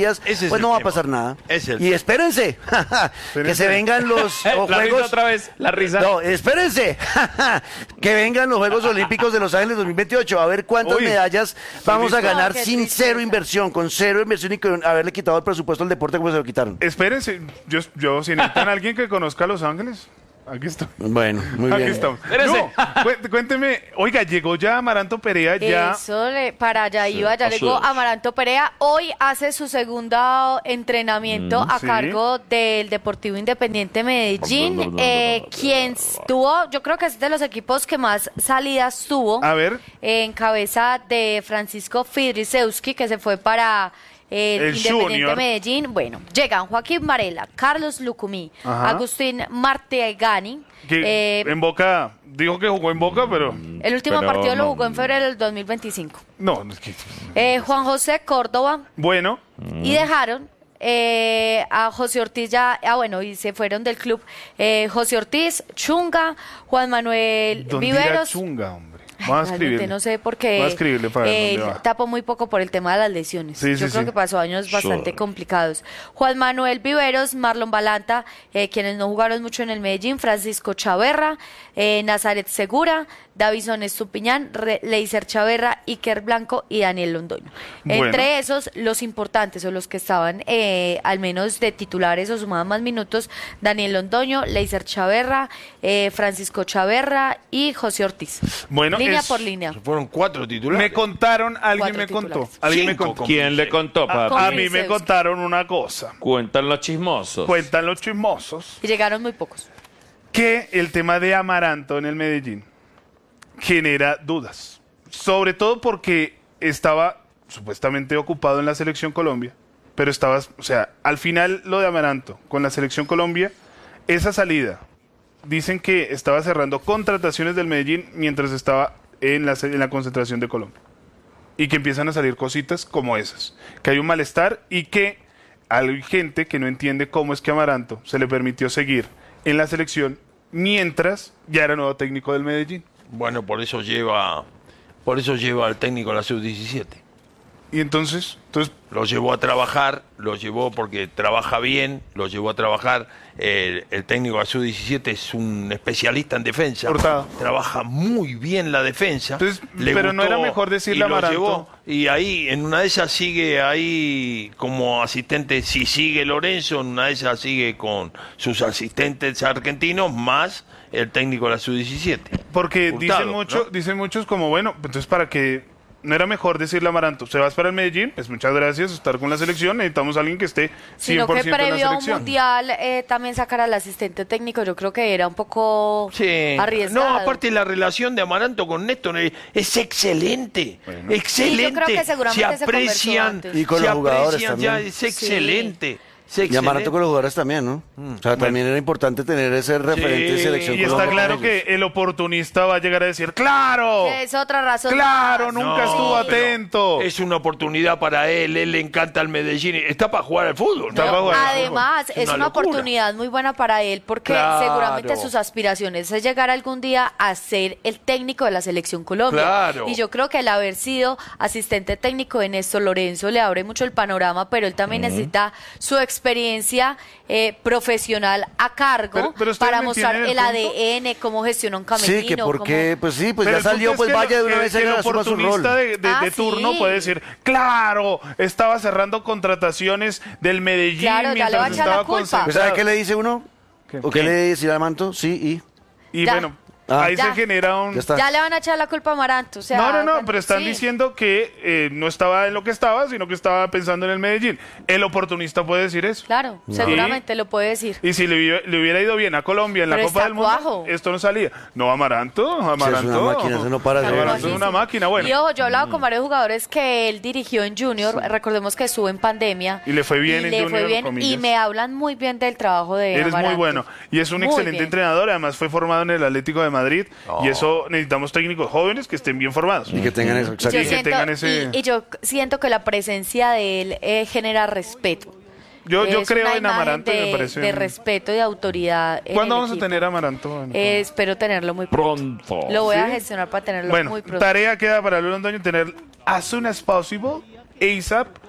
Ese es pues el no va a tema. pasar nada. Es el Y espérense, que se vengan los La Juegos... risa otra vez, la risa. No, espérense, que vengan los Juegos Olímpicos de Los Ángeles dos mil veintiocho, a ver cuántas Uy, medallas vamos a listo. ganar No, qué sin tristeza. cero inversión, con cero inversión y con haberle quitado el presupuesto al deporte como se lo quitaron. Espérense, yo, yo si necesitan a alguien que conozca a Los Ángeles, aquí está. Bueno, muy Aquí bien. estamos. Espérese. No, cué- cuénteme, oiga, llegó ya Amaranto Perea, ya. Eso, le- para allá iba, ya así llegó es. Amaranto Perea. Hoy hace su segundo entrenamiento a sí. cargo del Deportivo Independiente Medellín, eh, quien tuvo, yo creo que es de los equipos que más salidas tuvo, A ver. en cabeza de Francisco Fidrisewski, que se fue para el, El Independiente Junior. Medellín. Bueno, llegan Joaquín Varela, Carlos Lucumí, Ajá. Agustín Martegani. Que eh, en Boca, dijo que jugó en Boca, pero el último Pero partido lo no. jugó en febrero del dos mil veinticinco. no, es que- Eh, Juan José Córdoba, bueno, y dejaron eh, a José Ortiz ya, ah bueno, y se fueron del club eh, José Ortiz, Chunga, Juan Manuel ¿dónde irá Viveros. Chunga, hombre? Ay, Vamos a realmente escribirle. no sé por qué Voy a escribirle para ver eh, dónde va. tapó muy poco por el tema de las lesiones. Sí, Yo sí, creo sí. que pasó años bastante complicados. Juan Manuel Viveros, Marlon Balanta, eh, quienes no jugaron mucho en el Medellín, Francisco Chaverra, eh, Nazaret Segura, Davison Estupiñán, Re- Leiser Chaverra, Iker Blanco y Daniel Londoño. Bueno. Entre esos, los importantes o los que estaban eh, al menos de titulares o sumaban más minutos, Daniel Londoño, Leiser Chaverra, eh, Francisco Chaverra y José Ortiz. Bueno, línea es- por línea. Fueron cuatro titulares. me contaron, alguien Cuatro me contó, titulares. alguien me Cinco contó. con- ¿Quién le contó, A, papi? a Con mí me Fidrisewski. contaron una cosa, Cuentan los chismosos. cuentan los chismosos, Y llegaron muy pocos. que el tema de Amaranto en el Medellín genera dudas, sobre todo porque estaba supuestamente ocupado en la Selección Colombia, pero estaba, o sea, al final lo de Amaranto con la Selección Colombia, esa salida, dicen que estaba cerrando contrataciones del Medellín mientras estaba en la, se- en la concentración de Colombia, y que empiezan a salir cositas como esas, que hay un malestar y que hay gente que no entiende cómo es que Amaranto se le permitió seguir en la selección mientras ya era nuevo técnico del Medellín. Bueno, por eso lleva, por eso lleva al técnico a la sub diecisiete. Y entonces, entonces Lo llevó a trabajar, lo llevó porque trabaja bien, lo llevó a trabajar. El, el técnico de la sub diecisiete es un especialista en defensa. Hurtado. Trabaja muy bien la defensa. Entonces, Le pero no gustó era mejor decirle y a lo Amaranto. llevó. Y ahí, en una de esas sigue ahí como asistente, si sigue Lorenzo, en una de esas sigue con sus asistentes argentinos, más el técnico de la sub diecisiete. porque Hurtado, dicen mucho, ¿no? dicen muchos como, bueno, entonces para que no era mejor decirle a Amaranto, se vas para el Medellín, pues muchas gracias, estar con la selección, necesitamos a alguien que esté cien Sino por que ciento en la previo a un selección. mundial eh, también sacar al asistente técnico, yo creo que era un poco Sí. arriesgado. No, aparte la relación de Amaranto con Néstor es, es excelente. Excelente. Sí, yo creo que seguramente se se conversó aprecian. antes. Y con se los jugadores aprecian ya, también. es excelente. es Y Amaranto excelente. con los jugadores también, ¿no? O sea, también era importante tener ese referente de Sí, selección. Y está Colombia claro con ellos. que el oportunista va a llegar a decir, ¡claro! Que es otra razón. ¡Claro! más. Nunca No, estuvo pero atento. Es una oportunidad para él, él le encanta el Medellín, está para jugar al fútbol. Está No, para jugar al además, fútbol. es una, locura. oportunidad muy buena para él porque Claro. seguramente sus aspiraciones es llegar algún día a ser el técnico de la Selección Colombia. Claro. Y yo creo que el haber sido asistente técnico de Néstor Lorenzo le abre mucho el panorama, pero él también necesita su experiencia eh, profesional a cargo Pero- pero ustedes para me mostrar el entienden el A D N, cómo gestiona un camerino. Sí, que porque, pues sí, pues Pero ya el punto salió, es pues que vaya de lo- una que- vez que el y asuma su rol. oportunista de, de- Ah, de turno sí. puede decir, claro, estaba cerrando contrataciones del Medellín Claro, ya le va a mientras echar la estaba culpa. concentrado. ¿Pues ¿Sabe qué le dice uno? ¿Qué? ¿O qué le dice a Manto? Sí, y... Y Ya. bueno, Ah. ahí Ya. se genera un... Ya está. Ya le van a echar la culpa a Amaranto. O sea, no, no, no, cuando- pero están sí. diciendo que eh, no estaba en lo que estaba, sino que estaba pensando en el Medellín. El oportunista puede decir eso. Claro, seguramente lo puede decir. Y si le, hubiera- le hubiera ido bien a Colombia en la Pero Copa está del Mundo, cuajo. esto no salía. No, Amaranto, Amaranto. una máquina, ese no para de Amaranto jugar. es una máquina, bueno. Y ojo, yo he hablado con varios jugadores que él dirigió en Junior. Recordemos que estuvo en pandemia. Y le fue bien y en le Junior, fue bien, comillas. y me hablan muy bien del trabajo de Eres muy Amaranto. bueno. Y es un Muy excelente bien. entrenador. Además, fue formado en el Atlético de Madrid. Y eso necesitamos técnicos jóvenes que estén bien formados. Y que tengan eso, Yo exacto. Y que siento, tengan ese- y, y yo siento que la presencia de él eh, genera respeto. Yo, yo Es creo una en imagen Amaranto y de, me parece. de respeto y de autoridad. en ¿Cuándo el vamos a equipo. tener a Amaranto? Bueno, Eh, espero tenerlo muy pronto. Pronto. Lo voy a ¿Sí? gestionar para tenerlo bueno, muy pronto. tarea queda para Luis Londoño tener as soon as possible, ASAP,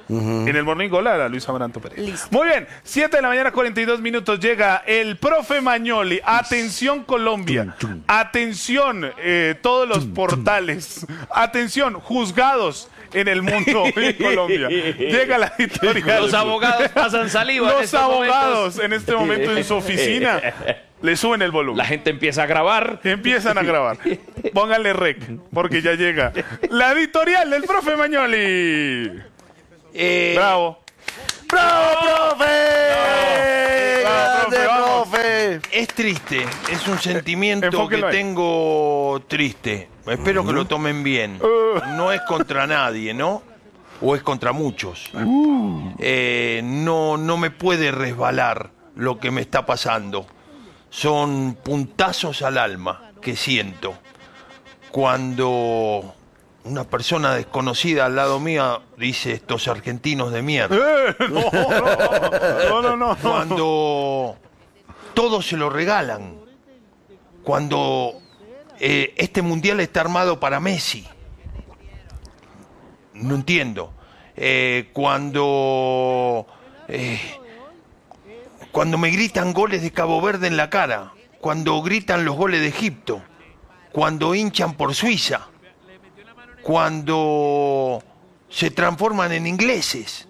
Uh-huh. En el Morning Gol a Luis Amaranto Pérez. Listo. Muy bien, siete de la mañana, cuarenta y dos minutos, llega el profe Magnoli. Atención Colombia, atención eh, todos los portales, atención juzgados en el mundo en Colombia. Llega la editorial. Los abogados pasan saliva. Los en estos abogados momentos. en este momento en su oficina le suben el volumen. La gente empieza a grabar. Empiezan a grabar. Pónganle rec, porque ya llega la editorial del profe Magnoli. Eh, Bravo. ¡Bravo, profe! Bravo, ¡Grande, vamos. profe! Es triste, es un sentimiento que Enfóquenlo ahí. tengo triste. Espero que lo tomen bien. No es contra nadie, ¿no? O es contra muchos. Eh, no, no me puede resbalar lo que me está pasando. Son puntazos al alma que siento cuando una persona desconocida al lado mío dice estos argentinos de mierda. Eh, no, no, no, no. Cuando todo se lo regalan. Cuando eh, este mundial está armado para Messi. No entiendo. Eh, cuando eh, cuando me gritan goles de Cabo Verde en la cara. Cuando gritan los goles de Egipto. Cuando hinchan por Suiza. Cuando se transforman en ingleses.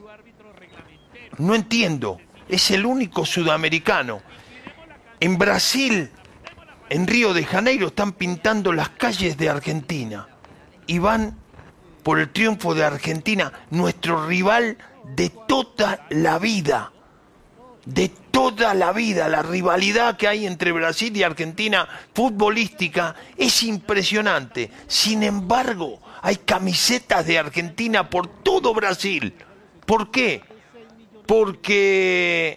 No entiendo. Es el único sudamericano. En Brasil, en Río de Janeiro, están pintando las calles de Argentina. Y van por el triunfo de Argentina, nuestro rival de toda la vida. De toda la vida. La rivalidad que hay entre Brasil y Argentina futbolística es impresionante. Sin embargo, hay camisetas de Argentina por todo Brasil. ¿Por qué? Porque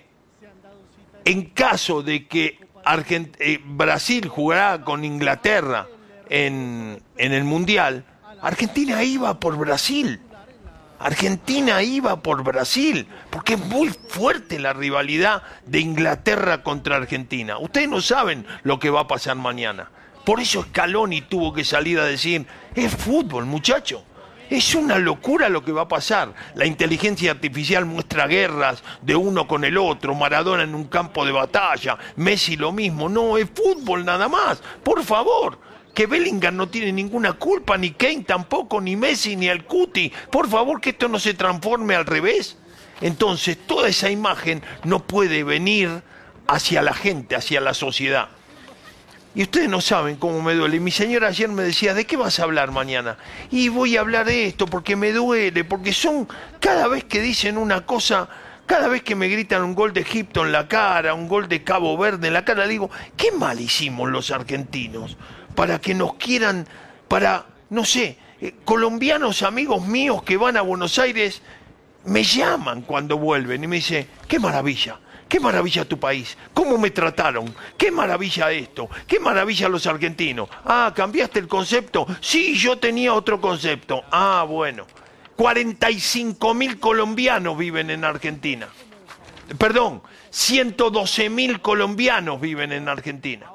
en caso de que Argent- eh, Brasil jugara con Inglaterra en, en el Mundial, Argentina iba por Brasil. Argentina iba por Brasil, porque es muy fuerte la rivalidad de Inglaterra contra Argentina. Ustedes no saben lo que va a pasar mañana. Por eso Scaloni tuvo que salir a decir, es fútbol, muchacho. Es una locura lo que va a pasar. La inteligencia artificial muestra guerras de uno con el otro, Maradona en un campo de batalla, Messi lo mismo. No, es fútbol nada más. Por favor, que Bellingham no tiene ninguna culpa, ni Kane tampoco, ni Messi, ni el Cuti. Por favor, que esto no se transforme al revés. Entonces, toda esa imagen no puede venir hacia la gente, hacia la sociedad. Y ustedes no saben cómo me duele. Mi señora ayer me decía, ¿de qué vas a hablar mañana? Y voy a hablar de esto porque me duele, porque son, cada vez que dicen una cosa, cada vez que me gritan un gol de Egipto en la cara, un gol de Cabo Verde en la cara, digo, ¿qué mal hicimos los argentinos para que nos quieran, para, no sé, eh, colombianos amigos míos que van a Buenos Aires, me llaman cuando vuelven y me dicen, qué maravilla. ¡Qué maravilla tu país! ¿Cómo me trataron? ¡Qué maravilla esto! ¡Qué maravilla los argentinos! Ah, ¿cambiaste el concepto? Sí, yo tenía otro concepto. Ah, bueno. cuarenta y cinco mil colombianos viven en Argentina. Perdón, ciento doce mil colombianos viven en Argentina.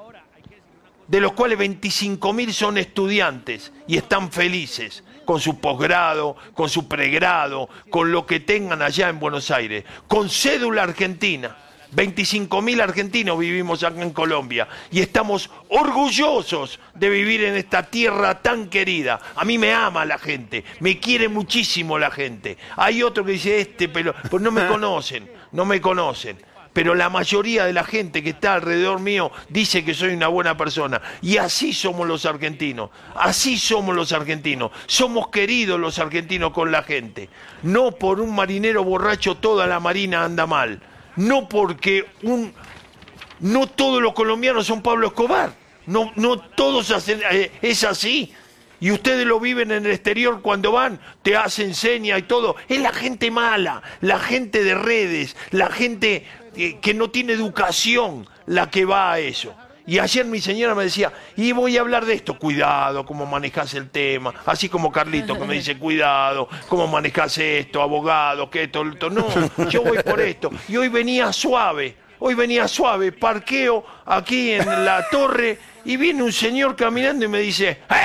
De los cuales veinticinco mil son estudiantes y están felices con su posgrado, con su pregrado, con lo que tengan allá en Buenos Aires, con cédula argentina. veinticinco mil argentinos vivimos acá en Colombia y estamos orgullosos de vivir en esta tierra tan querida. A mí me ama la gente, me quiere muchísimo la gente. Hay otro que dice, este pelo, pues no me conocen, no me conocen. Pero la mayoría de la gente que está alrededor mío dice que soy una buena persona. Y así somos los argentinos. Así somos los argentinos. Somos queridos los argentinos con la gente. No por un marinero borracho toda la marina anda mal. No porque un... No todos los colombianos son Pablo Escobar. No, no todos hacen... Eh, es así. Y ustedes lo viven en el exterior cuando van, te hacen seña y todo. Es la gente mala, la gente de redes, la gente eh, que no tiene educación la que va a eso. Y ayer mi señora me decía, y voy a hablar de esto, cuidado, cómo manejás el tema. Así como Carlito que me dice, cuidado, cómo manejás esto, abogado, que esto, esto. No, yo voy por esto. Y hoy venía suave, hoy venía suave, parqueo aquí en la torre y viene un señor caminando y me dice, ¡eh!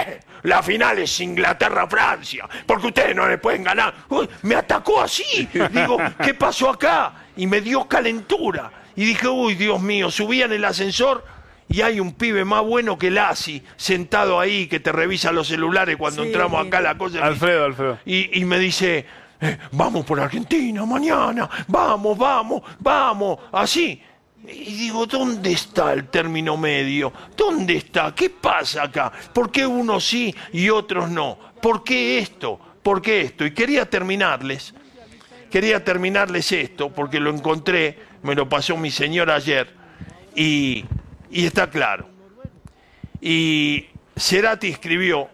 la final es Inglaterra-Francia, porque ustedes no le pueden ganar. Uy, me atacó así. Digo, ¿qué pasó acá? Y me dio calentura. Y dije, uy, Dios mío, subía en el ascensor y hay un pibe más bueno que Lassi, sentado ahí, que te revisa los celulares cuando Sí, entramos sí. acá a la cosa. Alfredo, Alfredo. Y, y me dice, eh, vamos por Argentina mañana, vamos, vamos, vamos, así. Y digo, ¿dónde está el término medio? ¿Dónde está? ¿Qué pasa acá? ¿Por qué unos sí y otros no? ¿Por qué esto? ¿Por qué esto? Y quería terminarles, quería terminarles esto, porque lo encontré, me lo pasó mi señora ayer, y, y está claro. Y Cerati escribió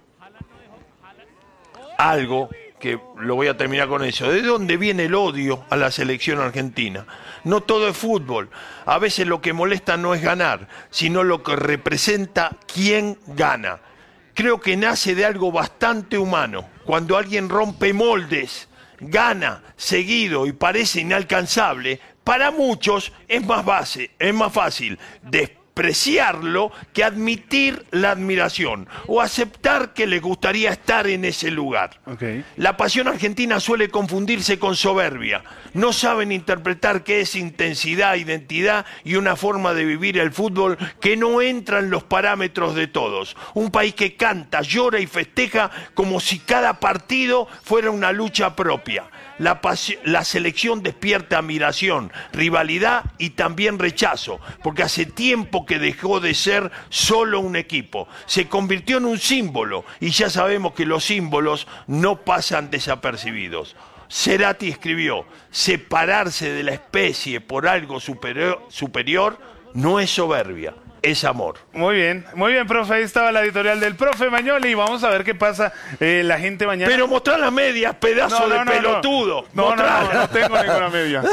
algo, que lo voy a terminar con eso. ¿De dónde viene el odio a la selección argentina? No todo es fútbol. A veces lo que molesta no es ganar, sino lo que representa quién gana. Creo que nace de algo bastante humano. Cuando alguien rompe moldes, gana seguido y parece inalcanzable, para muchos es más base, es más fácil despreciarlo que admitir la admiración o aceptar que les gustaría estar en ese lugar. Okay. La pasión argentina suele confundirse con soberbia. No saben interpretar qué es intensidad, identidad y una forma de vivir el fútbol que no entra en los parámetros de todos. Un país que canta, llora y festeja como si cada partido fuera una lucha propia. La, la selección despierta admiración, rivalidad y también rechazo, porque hace tiempo que dejó de ser solo un equipo. Se convirtió en un símbolo y ya sabemos que los símbolos no pasan desapercibidos. Cerati escribió, separarse de la especie por algo superior, superior no es soberbia, es amor. Muy bien, muy bien, profe. Ahí estaba la editorial del profe Mañoli y vamos a ver qué pasa eh, la gente mañana. Pero mostrar las medias, pedazo No, no, de no, pelotudo. No, no, no, no, no tengo ninguna media.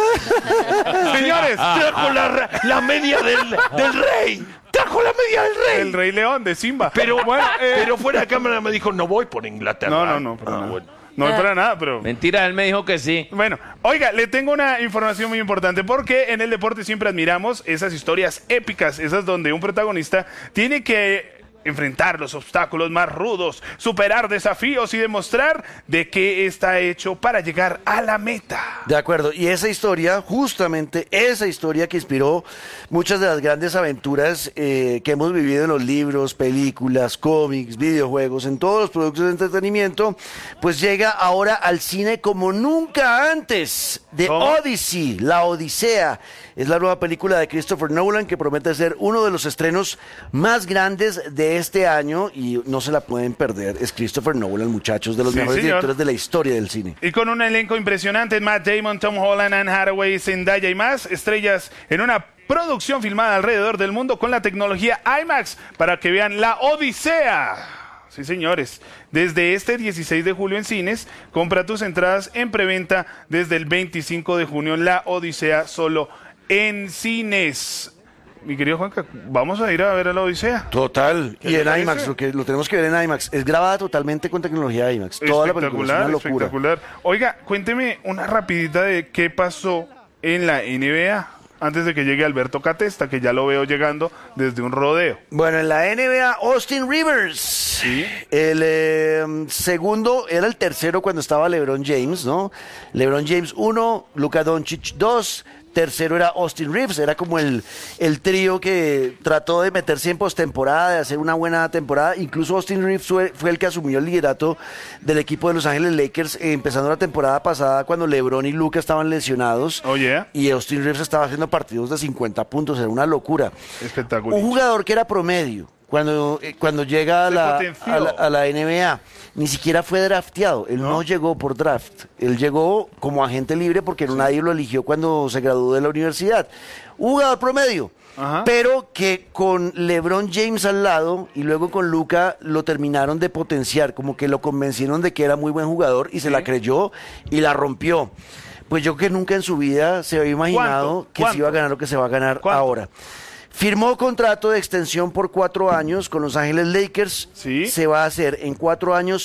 Señores, trajo la, la media del, del rey. Trajo la media del rey. El Rey León de Simba. Pero, bueno, eh, pero fuera de cámara me dijo, no voy por Inglaterra. No, no, no, para ah, nada. bueno. No es para nada, pero... Mentira, él me dijo que sí. Bueno, oiga, le tengo una información muy importante porque en el deporte siempre admiramos esas historias épicas, esas donde un protagonista tiene que enfrentar los obstáculos más rudos, superar desafíos y demostrar de qué está hecho para llegar a la meta. De acuerdo, y esa historia, justamente esa historia que inspiró muchas de las grandes aventuras eh, que hemos vivido en los libros, películas, cómics, videojuegos, en todos los productos de entretenimiento, pues llega ahora al cine como nunca antes. The ¿Cómo? Odyssey, La Odisea, es la nueva película de Christopher Nolan que promete ser uno de los estrenos más grandes de este año y no se la pueden perder. Es Christopher Nolan, muchachos, de los Sí, mejores señor. directores de la historia del cine. Y con un elenco impresionante, Matt Damon, Tom Holland, Anne Hathaway, Zendaya y más estrellas en una producción filmada alrededor del mundo con la tecnología IMAX para que vean La Odisea. Sí, señores. Desde este dieciséis de julio en cines, compra tus entradas en preventa desde el veinticinco de junio. La Odisea solo en cines. Mi querido Juanca, vamos a ir a ver a La Odisea. Total, y en parece? IMAX, lo que lo tenemos que ver en IMAX. Es grabada totalmente con tecnología IMAX. Toda la película es una Espectacular, locura. espectacular. Oiga, cuénteme una rapidita de qué pasó en la N B A antes de que llegue Alberto Catesta, que ya lo veo llegando desde un rodeo. Bueno, en la N B A, Austin Rivers. Sí. El eh, segundo, era el tercero cuando estaba LeBron James, ¿no? LeBron James uno, Luka Doncic dos. Tercero era Austin Reeves, era como el, el trío que trató de meterse en postemporada, de hacer una buena temporada. Incluso Austin Reeves fue, fue el que asumió el liderato del equipo de Los Ángeles Lakers, eh, empezando la temporada pasada cuando LeBron y Luka estaban lesionados. Oh, yeah. Y Austin Reeves estaba haciendo partidos de cincuenta puntos, era una locura. Espectacular. Un jugador que era promedio. Cuando, eh, cuando llega a Se la, potenció. a, la, a la N B A, ni siquiera fue drafteado. Él no, ¿No? llegó por draft. Él llegó como agente libre porque nadie lo eligió cuando se graduó de la universidad. Un jugador promedio, Ajá. pero que con LeBron James al lado y luego con Luka lo terminaron de potenciar, como que lo convencieron de que era muy buen jugador y se Sí. la creyó y la rompió. Pues yo que nunca en su vida se había imaginado ¿Cuánto? que ¿Cuánto? se iba a ganar lo que se va a ganar ¿Cuánto? ahora. Firmó contrato de extensión por cuatro años con Los Ángeles Lakers. Sí. Se va a hacer en cuatro años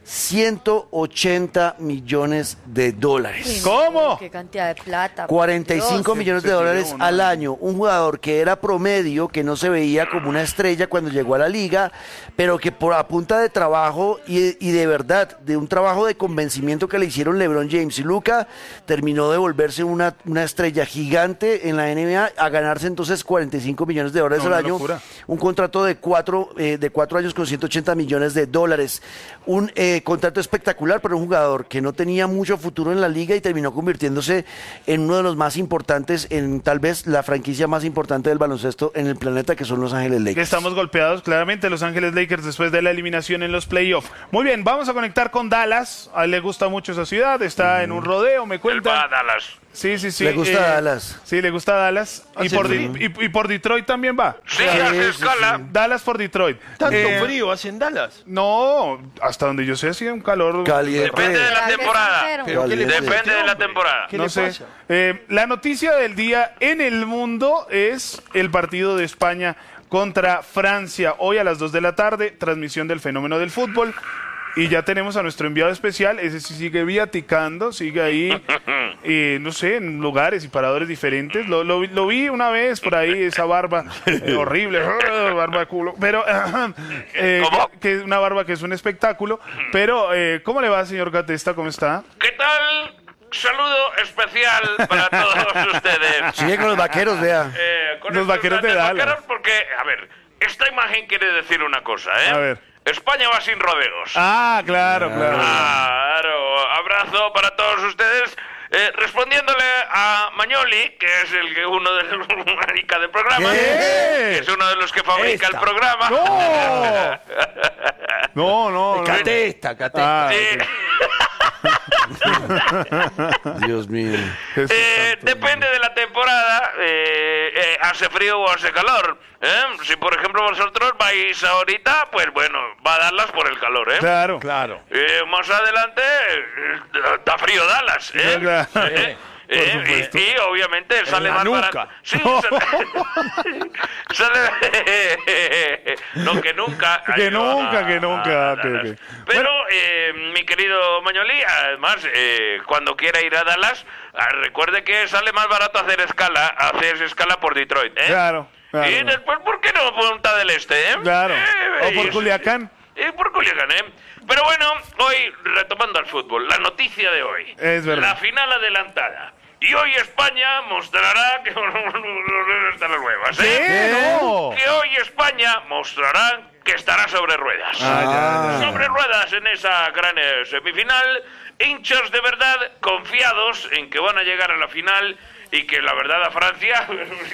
ciento ochenta millones de dólares. Uy, no, ¿Cómo? Qué cantidad de plata. cuarenta y cinco Dios. millones de se dólares tiró uno. al año. Un jugador que era promedio, que no se veía como una estrella cuando llegó a la liga, pero que por a punta de trabajo y, y de verdad, de un trabajo de convencimiento que le hicieron LeBron James y Luka, terminó de volverse una, una estrella gigante en la N B A, a ganarse entonces cuarenta y cinco millones de dólares No, al una año. locura. Un contrato de cuatro, eh, de cuatro años con ciento ochenta millones de dólares. Un eh, contrato espectacular para un jugador que no tenía mucho futuro en la liga y terminó convirtiéndose en uno de los más importantes, en tal vez la franquicia más importante del baloncesto en el planeta, que son Los Ángeles Que Lakers. estamos golpeados claramente Los Ángeles Lakers después de la eliminación en los playoffs. Muy bien, vamos a conectar con Dallas. A él le gusta mucho esa ciudad, está en un rodeo, me Él cuentan. va a Dallas. Sí, sí, sí. Le gusta Dallas. Sí, le gusta Dallas. Y Hace por, Di- frío. y, y por Detroit también va. Sí, hace escala. Dallas por Detroit. Tanto Eh, frío hace en Dallas. No, hasta donde yo sé, hacía un calor. Caliente. Depende de la ¿Será que es temporada. sincero? Pero ¿qué le pasa a Depende este de la hombre? temporada. ¿Qué No le sé. pasa? Eh, la noticia del día en el mundo es el partido de España contra Francia. Hoy a las dos de la tarde, transmisión del fenómeno del fútbol. Y ya tenemos a nuestro enviado especial, ese sí sigue viaticando, sigue ahí, eh, no sé, en lugares y paradores diferentes. Lo, lo, vi- lo vi una vez por ahí, esa barba eh, horrible, barba de culo, pero eh, ¿Cómo? que, que es una barba que es un espectáculo. Pero, eh, ¿cómo le va, señor Catesta? ¿Cómo está? ¿Qué tal? Saludo especial para todos ustedes. Sigue con los vaqueros, vea. Eh, con Los estos vaqueros de grandes Dallas. vaqueros, porque, a ver, esta imagen quiere decir una cosa, ¿eh? A ver. España va sin rodeos. Ah, claro, claro. Claro, abrazo para todos ustedes. Eh, respondiéndole a Magnoli, que es el que uno de los marica del programa, ¿Qué? que es uno de los que fabrica Esta. el programa. ¡No! No, no, no. Catesta, catesta. Ah, Sí. Dios mío. Jesús Eh, santo. depende de la temporada, eh, eh, hace frío o hace calor. ¿eh? Si por ejemplo vosotros vais ahorita, pues bueno, va a darlas por el calor, ¿eh? Claro. Claro. Eh, más adelante eh, está frío Dallas, ¿eh? Claro. Eh, Por eh, supuesto. y, y obviamente sale la más nuca. barato. Sí, sale, sale- no, que nunca. Que Ay, nunca, no, que no, nunca, no, que- no. que- Pero, eh, mi querido Mañolí, además, eh, cuando quiera ir a Dallas, ah, recuerde que sale más barato hacer escala, hacer escala por Detroit, ¿eh? Claro, claro. Y después, ¿por qué no Punta del Este, eh? Claro. Eh, O por y- Culiacán. eh, por Culiacán, ¿eh? Pero bueno, hoy, retomando al fútbol, la noticia de hoy. Es verdad. La final adelantada. Y hoy España mostrará que están las huevas, ¿eh? ¿Qué? No. Que hoy España mostrará que estará sobre ruedas. Ah, ya, ya. Sobre ruedas en esa gran eh, semifinal. Hinchas de verdad confiados en que van a llegar a la final y que la verdad a Francia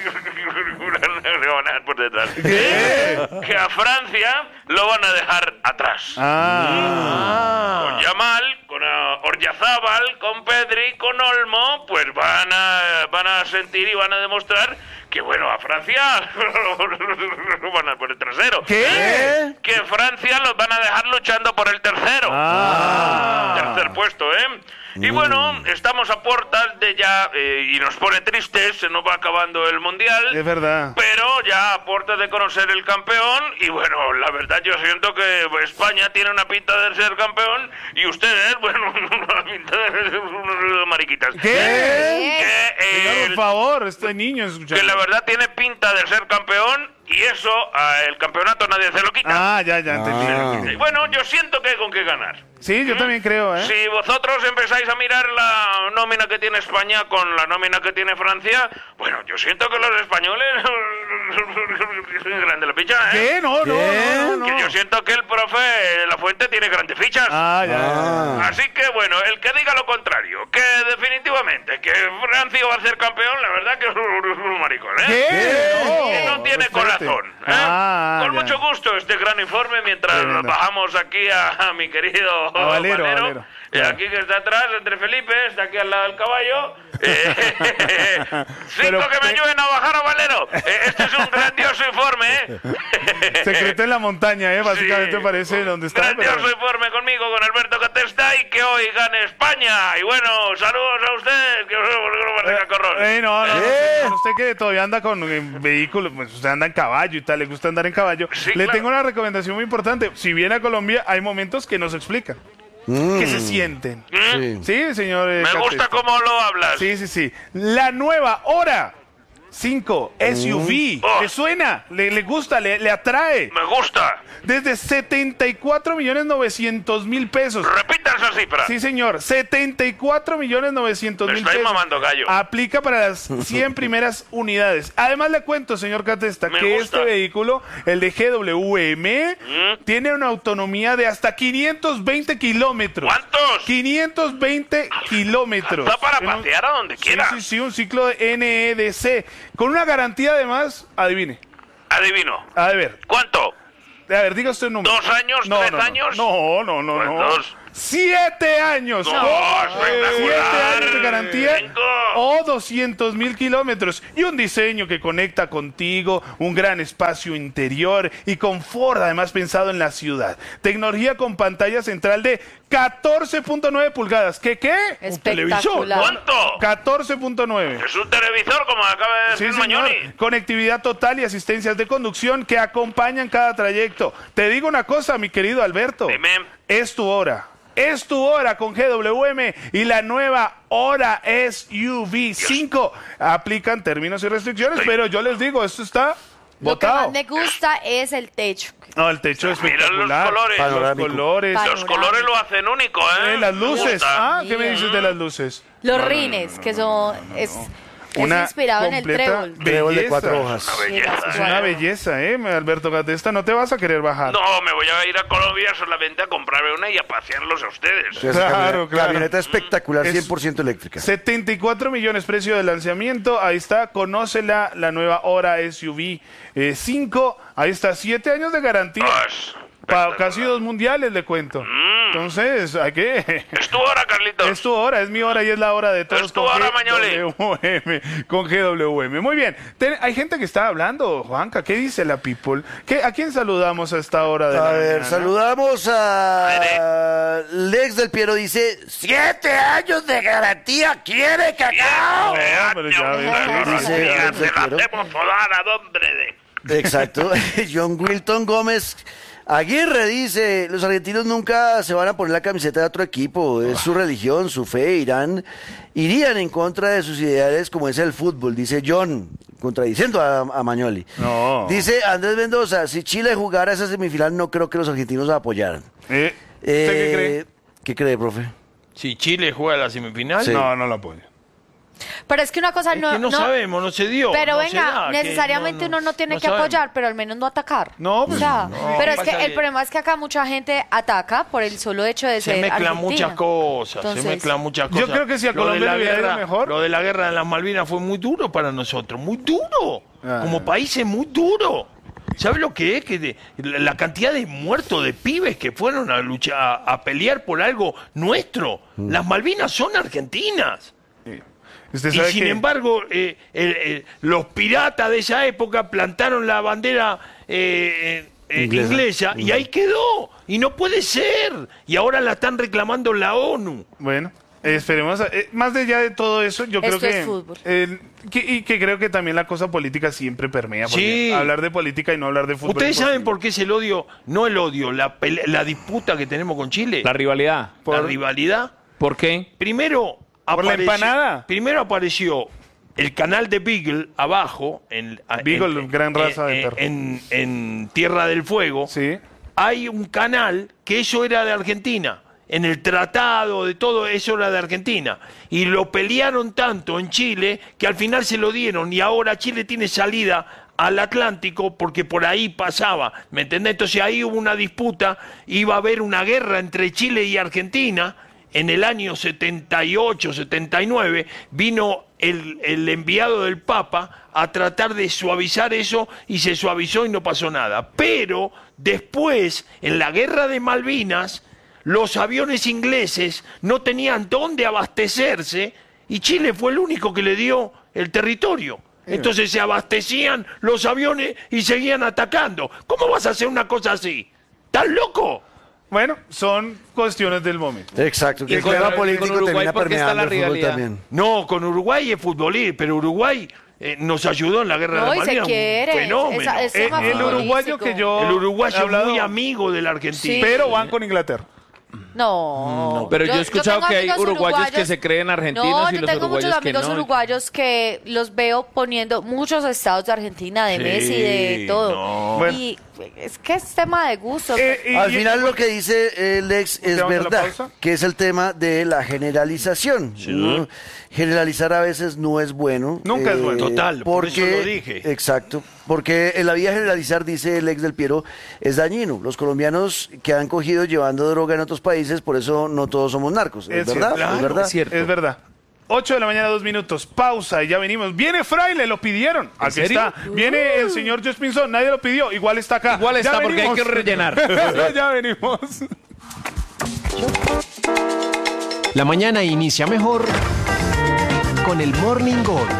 le van a dejar por detrás. ¿Qué? Que a Francia lo van a dejar atrás. Ah. Con Yamal, con uh, Oryazábal, con Pedri, con Olmo, pues van a, van a sentir y van a demostrar que, bueno, a Francia lo van a por el trasero. ¿Qué? Que Francia los van a dejar luchando por el tercero. Ah. Tercer puesto, ¿eh? Y bueno, estamos a puertas de ya, eh, y nos pone tristes, se nos va acabando el Mundial. Es verdad. Pero ya a puertas de conocer el campeón, y bueno, la verdad yo siento que España tiene una pinta de ser campeón, y ustedes, bueno, una pinta de ser unos mariquitas. ¿Qué? Que, Señor, eh, por favor, este niño escuchando. que la verdad tiene pinta de ser campeón, y eso, ah, el campeonato nadie se lo quita. Ah, ya, ya entendí. Y bueno, yo siento que hay con qué ganar. Sí, yo también creo, ¿eh? Si vosotros empezáis a mirar la nómina que tiene España con la nómina que tiene Francia, bueno, yo siento que los españoles grande la ficha, ¿eh? ¿Qué? No, no, no, no, Que no. yo siento que el profe de La Fuente tiene grandes fichas. Ah, ya, ya. Así que bueno, el que diga lo contrario, que definitivamente que Francia va a ser campeón, la verdad que es un maricón, ¿eh? ¿Qué? Que no tiene respete. corazón. ¿eh? Ah, Con ya. mucho gusto este gran informe mientras Tremendo. bajamos aquí a, a mi querido A Valero, a Valero. eh, aquí que está atrás, entre Felipe, está aquí al lado del caballo. Eh, cinco Pero, que me eh, ayuden a bajar a Valero. Eh, este es un grandioso informe, ¿eh? Secreto en la montaña, ¿eh? Básicamente Sí. parece donde está. Grandioso pero- informe conmigo, con Alberto Catesta, y que hoy gane España. Y bueno, saludos a ustedes, que no parezca corrón. Eh, no, no, no, ¿Qué? señor, usted que todavía anda con eh, vehículos, pues usted anda en caballo y tal, le gusta andar en caballo. Sí, le claro. tengo una recomendación muy importante. Si viene a Colombia, hay momentos que no se explican. que se sienten. ¿Mm? Sí, señor. eh, Me Catesta. gusta cómo lo hablas. Sí, sí, sí. La nueva Hora cinco S U V. Oh. ¿Le suena? ¿Le, le gusta? ¿Le, le atrae? Me gusta. Desde setenta y cuatro millones novecientos mil pesos. Repita esa cifra. Sí, señor. setenta y cuatro millones novecientos Me mil estáis pesos. mamando gallo. Aplica para las cien primeras unidades. Además le cuento, señor Catesta, Me que gusta. este vehículo, el de G W M, ¿Mm? tiene una autonomía de hasta quinientos veinte kilómetros. ¿Cuántos? quinientos veinte kilómetros. Está para En un- pasear a donde Sí, quiera. sí, sí, un ciclo de N E D C. Con una garantía además, adivine. Adivino. A ver, ¿Cuánto? a ver, diga usted un número. ¿Dos años? No, ¿Tres no, no. años? No, no, no, Pues no. dos. ¡Siete años! No, ¡Oh! espectacular. ¡Siete años de garantía! Cinco. ¡O doscientos mil kilómetros! Y un diseño que conecta contigo, un gran espacio interior y confort, además pensado en la ciudad. Tecnología con pantalla central de catorce punto nueve pulgadas. ¿Qué qué? Un televisor. Espectacular. ¿Cuánto? catorce punto nueve. Es un televisor, como acaba de Sí, decir señor. Mañoni. Conectividad total y asistencias de conducción que acompañan cada trayecto. Te digo una cosa, mi querido Alberto. Dime. Es tu hora. Es tu hora con G W M y la nueva Hora S U V cinco. Aplican términos y restricciones, pero yo les digo, esto está Lo que botado. más me gusta es el techo. No, el techo es Mira los espectacular. colores. Los Panorámico. colores. Pa- Los colores lo hacen único, ¿eh? Eh, las Me luces. gusta. Ah, ¿qué me dices de las luces? Los rines, que son... Es, es Una inspirado en el completa trébol. Trébol de belleza. cuatro hojas. Una belleza. Es una belleza, ¿eh? Alberto Catesta, no te vas a querer bajar. No, me voy a ir a Colombia solamente a comprarme una y a pasearlos a ustedes. Esa Claro, camioneta, claro. camioneta espectacular, Es- cien por ciento eléctrica. setenta y cuatro millones precio de lanzamiento. Ahí está, conócela, la nueva Hora S U V eh, cinco. Ahí está, siete años de garantía. Pues, Pa- casi dos mundiales, le cuento. Mm. Entonces, ¿a qué? es tu hora, Carlitos. Es tu hora, es mi hora y es la hora de todos. Es tu hora, Mañoli. G W M, con G W M. Muy bien. Ten- hay gente que está hablando, Juanca. ¿Qué dice la people? ¿Qué, ¿A quién saludamos a esta hora de A la ver, mañana? saludamos a Lex del Piero, dice, siete años de garantía, ¿quiere cacao? No, pero ya ves, sí, Dice sí, Lex Se del la Piero. hacemos solar a hombre de... Exacto. John Wilton Gómez Aguirre dice, los argentinos nunca se van a poner la camiseta de otro equipo, es su religión, su fe, irán, irían en contra de sus ideales como es el fútbol, dice John, contradiciendo a, a Mañoli. No. Dice Andrés Mendoza, si Chile jugara esa semifinal no creo que los argentinos la apoyaran. Eh, ¿Usted Eh, qué cree? ¿Qué cree, profe? Si Chile juega la semifinal, Sí. No, no lo apoyo. Pero es que una cosa es no... que no, sabemos, no se dio. Pero no se venga, da, que necesariamente no, no, uno no tiene no que sabemos. apoyar, pero al menos no atacar. No, O pues, sea, no. pero es que Pasa el que- problema es que acá mucha gente ataca por el solo hecho de Se ser mezclan argentina. muchas cosas, Entonces, se mezclan muchas Yo cosas. creo que si a Lo de Colombia la le hubiera ido guerra- mejor. Lo de la guerra de las Malvinas fue muy duro para nosotros, muy duro. Ah. Como país es muy duro. ¿Sabes lo que es? Que de- la la cantidad de muertos, de pibes que fueron a luchar, a, a pelear por algo nuestro. Las Malvinas son argentinas. Usted Y sabe sin que- embargo, eh, el- el- los piratas de esa época plantaron la bandera eh, eh, Inglesa. inglesa y ahí quedó. Y no puede ser. Y ahora la están reclamando la ONU. Bueno, eh, esperemos. a- eh, más allá de todo eso, yo Esto creo es que, fútbol. eh, que- y que creo que también la cosa política siempre permea. Porque Sí. hablar de política y no hablar de fútbol. ¿Ustedes es saben imposible. por qué es el odio? No el odio, la, pele- la disputa que tenemos con Chile. La rivalidad. La rivalidad. ¿Por qué? Primero ¿Por la apareció- empanada? Primero apareció el canal de Beagle abajo. En, Beagle, en- gran raza de en- perro. En, en Tierra del Fuego. Sí. Hay un canal que eso era de Argentina. En el tratado de todo eso era de Argentina. Y lo pelearon tanto en Chile que al final se lo dieron. Y ahora Chile tiene salida al Atlántico porque por ahí pasaba. ¿Me entendés? Entonces ahí hubo una disputa. Iba a haber una guerra entre Chile y Argentina. En el año setenta y ocho, setenta y nueve, vino el, el enviado del Papa a tratar de suavizar eso y se suavizó y no pasó nada. Pero después, en la guerra de Malvinas, los aviones ingleses no tenían dónde abastecerse y Chile fue el único que le dio el territorio. Entonces se abastecían los aviones y seguían atacando. ¿Cómo vas a hacer una cosa así? ¿Estás loco? Bueno, son cuestiones del momento. Exacto, que ¿Y el con- tema y con político Uruguay termina por qué está permeando la el fútbol rivalidad? también. No, con Uruguay es futbolista, pero Uruguay eh, nos ayudó en la guerra No, de y las se Malvinas. un quiere. fenómeno. Esa- ese Eh, tema el uruguayo futbolístico. que yo El he uruguayo es hablado- muy amigo del argentino. Sí. Pero van con Inglaterra. No. Pero yo, he escuchado tengo que hay amigos uruguayos, que se creen argentinos no, y yo los tengo muchos uruguayos que amigos no. uruguayos que los veo poniendo muchos estados de Argentina, de Sí, Messi, de todo. no. Bueno. Y es que es tema de gusto. Eh, y- Al y- final lo que dice el ex es ¿Te vamos a la verdad, pausa? que es el tema de la generalización. ¿no? Generalizar a veces no es bueno. Nunca es bueno. Total, por eso porque, lo dije. Exacto, porque en la vida generalizar, dice el ex del Piero, es dañino. Los colombianos que han cogido llevando droga en otros países, por eso no todos somos narcos. Es, Es verdad, cierto, es verdad. es cierto. Es verdad. ocho de la mañana, dos minutos. Pausa y ya venimos. Viene Fraile, lo pidieron. Aquí serio? está. Viene el señor Josh Pinzón, nadie lo pidió. Igual está acá. Igual Ya está porque hay venimos. que rellenar. Ya venimos. La mañana inicia mejor con el Morning Gol.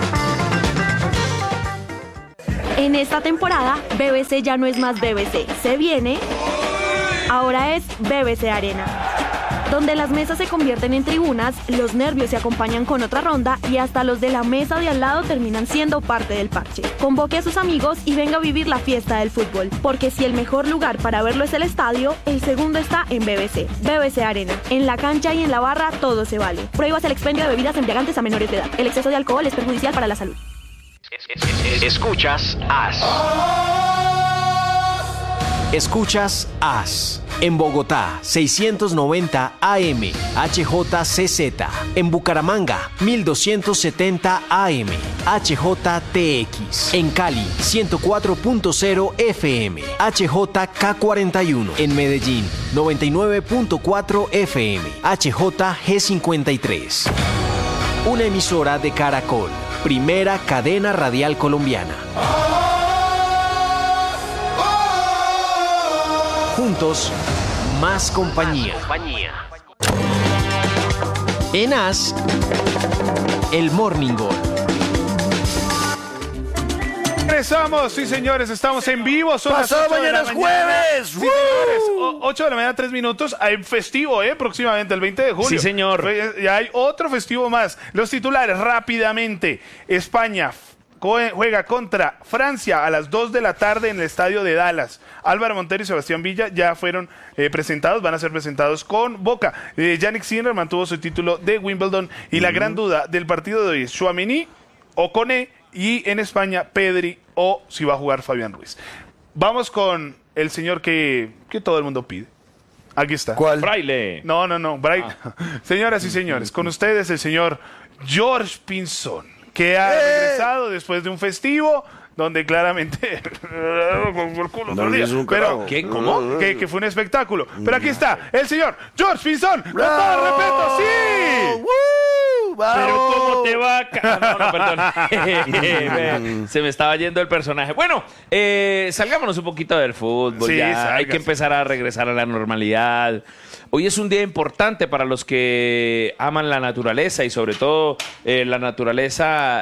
En esta temporada, B B C ya no es más B B C. Se viene. Ahora es B B C Arena. Donde las mesas se convierten en tribunas, los nervios se acompañan con otra ronda y hasta los de la mesa de al lado terminan siendo parte del parche. Convoque a sus amigos y venga a vivir la fiesta del fútbol. Porque si el mejor lugar para verlo es el estadio, el segundo está en B B C. B B C Arena. En la cancha y en la barra todo se vale. Prohíbas el expendio de bebidas embriagantes a menores de edad. El exceso de alcohol es perjudicial para la salud. Escuchas As. Escuchas As. En Bogotá, seiscientos noventa A M, H J C Z. En Bucaramanga, mil doscientos setenta A M, H J T X. En Cali, ciento cuatro punto cero F M, H J K cuarenta y uno. En Medellín, noventa y nueve punto cuatro F M, H J G cincuenta y tres. Una emisora de Caracol, primera cadena radial colombiana. Juntos, más compañía. En As, el Morning Gol. Regresamos, sí señores, estamos en vivo. Son las Pasado ocho de mañana la es mañana. jueves. Sí, ¡Woo! señores, o- ocho de la mañana, tres minutos. Hay festivo, ¿eh? Próximamente, el veinte de julio. Sí, señor. Fe- Ya hay otro festivo más. Los titulares, rápidamente. España co- juega contra Francia a las dos de la tarde en el estadio de Dallas. Álvaro Montero y Sebastián Villa ya fueron eh, presentados, van a ser presentados con Boca. Eh, Yannick Sinner mantuvo su título de Wimbledon y la gran duda del partido de hoy es Tchouaméni o Koné, y en España Pedri o si va a jugar Fabián Ruiz. Vamos con el señor que, que todo el mundo pide. Aquí está. ¿Cuál? Fraile. No, no, no. Bray- Señoras y señores, con ustedes el señor George Pinzón, que ha regresado después de un festivo donde claramente con el culo todo el día. es un Pero carajo. ¿Qué? ¿Cómo? que, que fue un espectáculo. Pero aquí está el señor George Pinzón. Con todo el ¡Bravo! respeto, sí. ¡Woo! ¡Vamos! Pero ¿cómo te va? ca- No, no, perdón. Se me estaba yendo el personaje. Bueno, eh, salgámonos un poquito del fútbol. Sí, ya. Hay sálgase. que empezar a regresar a la normalidad. Hoy es un día importante para los que aman la naturaleza y sobre todo eh, la naturaleza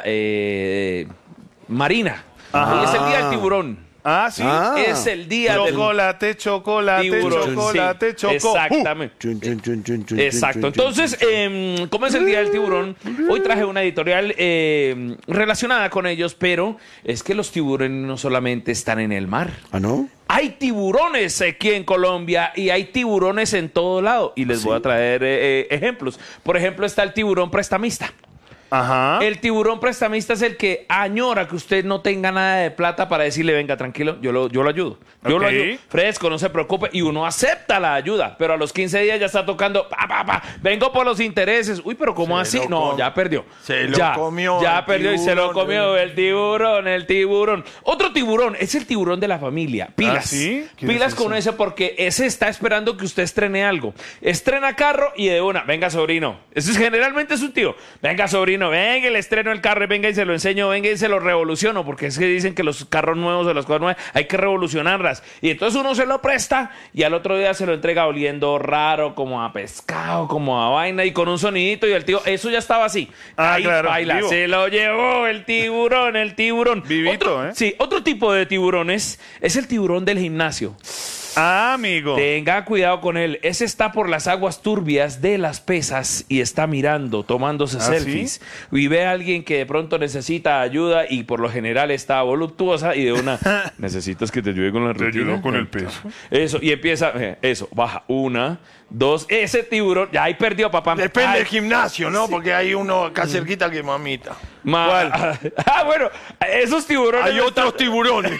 eh, marina. Hoy es el día del tiburón. Ah, sí. Ah. Es el día del Chocolate, chocolate, tiburón. chocolate, Sí, choco. exactamente. Chun, chun, chun, chun, chun, Exacto. chun, chun, Entonces, eh, como es el Día del Tiburón, hoy traje una editorial eh, relacionada con ellos, pero es que los tiburones no solamente están en el mar. ¿Ah, no? Hay tiburones aquí en Colombia y hay tiburones en todo lado. Y les voy a traer eh, eh, ejemplos. Por ejemplo, está el tiburón prestamista. Ajá. El tiburón prestamista es el que añora que usted no tenga nada de plata para decirle, venga, tranquilo, yo lo, yo lo ayudo. Yo lo Ok. ayudo. Fresco, no se preocupe. Y uno acepta la ayuda. Pero a los quince días ya está tocando, pa, pa, pa, vengo por los intereses. Uy, pero ¿cómo Se así? lo No, com- ya perdió. se lo ya, comió Ya el perdió y se lo tiburón. comió el tiburón, el tiburón. Otro tiburón, es el tiburón de la familia. Pilas. ¿Ah, sí? ¿Quién Pilas es con ese? ese porque ese está esperando que usted estrene algo. Estrena carro y de una, venga sobrino. Ese es generalmente es un tío. Venga sobrino, venga, le estreno el carro, venga y se lo enseño, venga y se lo revoluciono, porque es que dicen que los carros nuevos o las cosas nuevas hay que revolucionarlas. Y entonces uno se lo presta y al otro día se lo entrega oliendo raro, como a pescado, como a vaina y con un sonidito y el tío, eso ya estaba así. Ah, Ahí claro, baila, vivo. se lo llevó el tiburón, el tiburón. Vivito, Otro- ¿eh? Sí, otro tipo de tiburones es el tiburón del gimnasio. Ah, amigo. Tenga cuidado con él. Ese está por las aguas turbias de las pesas y está mirando, tomándose ¿Ah, selfies. ¿Sí? Y ve a alguien que de pronto necesita ayuda y por lo general está voluptuosa y de una... ¿Necesitas que te ayude con la rutina? Te ayudo con el peso. Eso, y empieza... eh, Eso, baja. Una, dos... Ese tiburón... Ya ahí perdió, papá. Depende Ay, del gimnasio, ¿no? sí. Porque hay uno acá cerquita que mamita. Ma- ¿Cuál? Ah, bueno, esos tiburones... Hay no otros están- tiburones.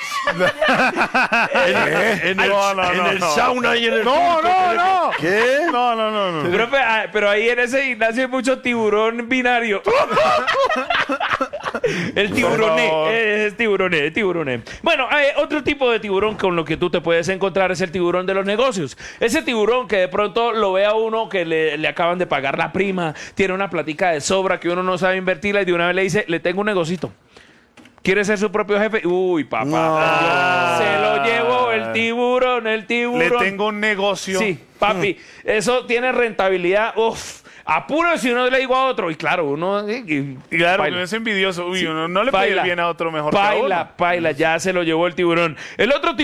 en, en el, No, no, en no, el no. sauna y en el No, turco no, tenés- no. ¿Qué? No, no, no, no. Pero, pe- ah, pero ahí en ese gimnasio hay mucho tiburón binario. El tiburoné, favor. es tiburoné, tiburoné. Bueno, eh, otro tipo de tiburón con lo que tú te puedes encontrar es el tiburón de los negocios. Ese tiburón que de pronto lo ve a uno que le, le acaban de pagar la prima, tiene una platica de sobra que uno no sabe invertirla y de una vez le dice, le tengo un negocito. ¿Quiere ser su propio jefe? Uy, papá. Se lo llevó el tiburón, el tiburón. Le tengo un negocio. Sí, papi. Eso tiene rentabilidad. Uf. Apuro si uno le digo a otro. Y claro, uno... Y, y- Y claro, baila. no es envidioso. Uy, Sí, uno no le puede ir baila, bien a otro mejor que a Baila, uno. baila, ya se lo llevó el tiburón. El otro tiburón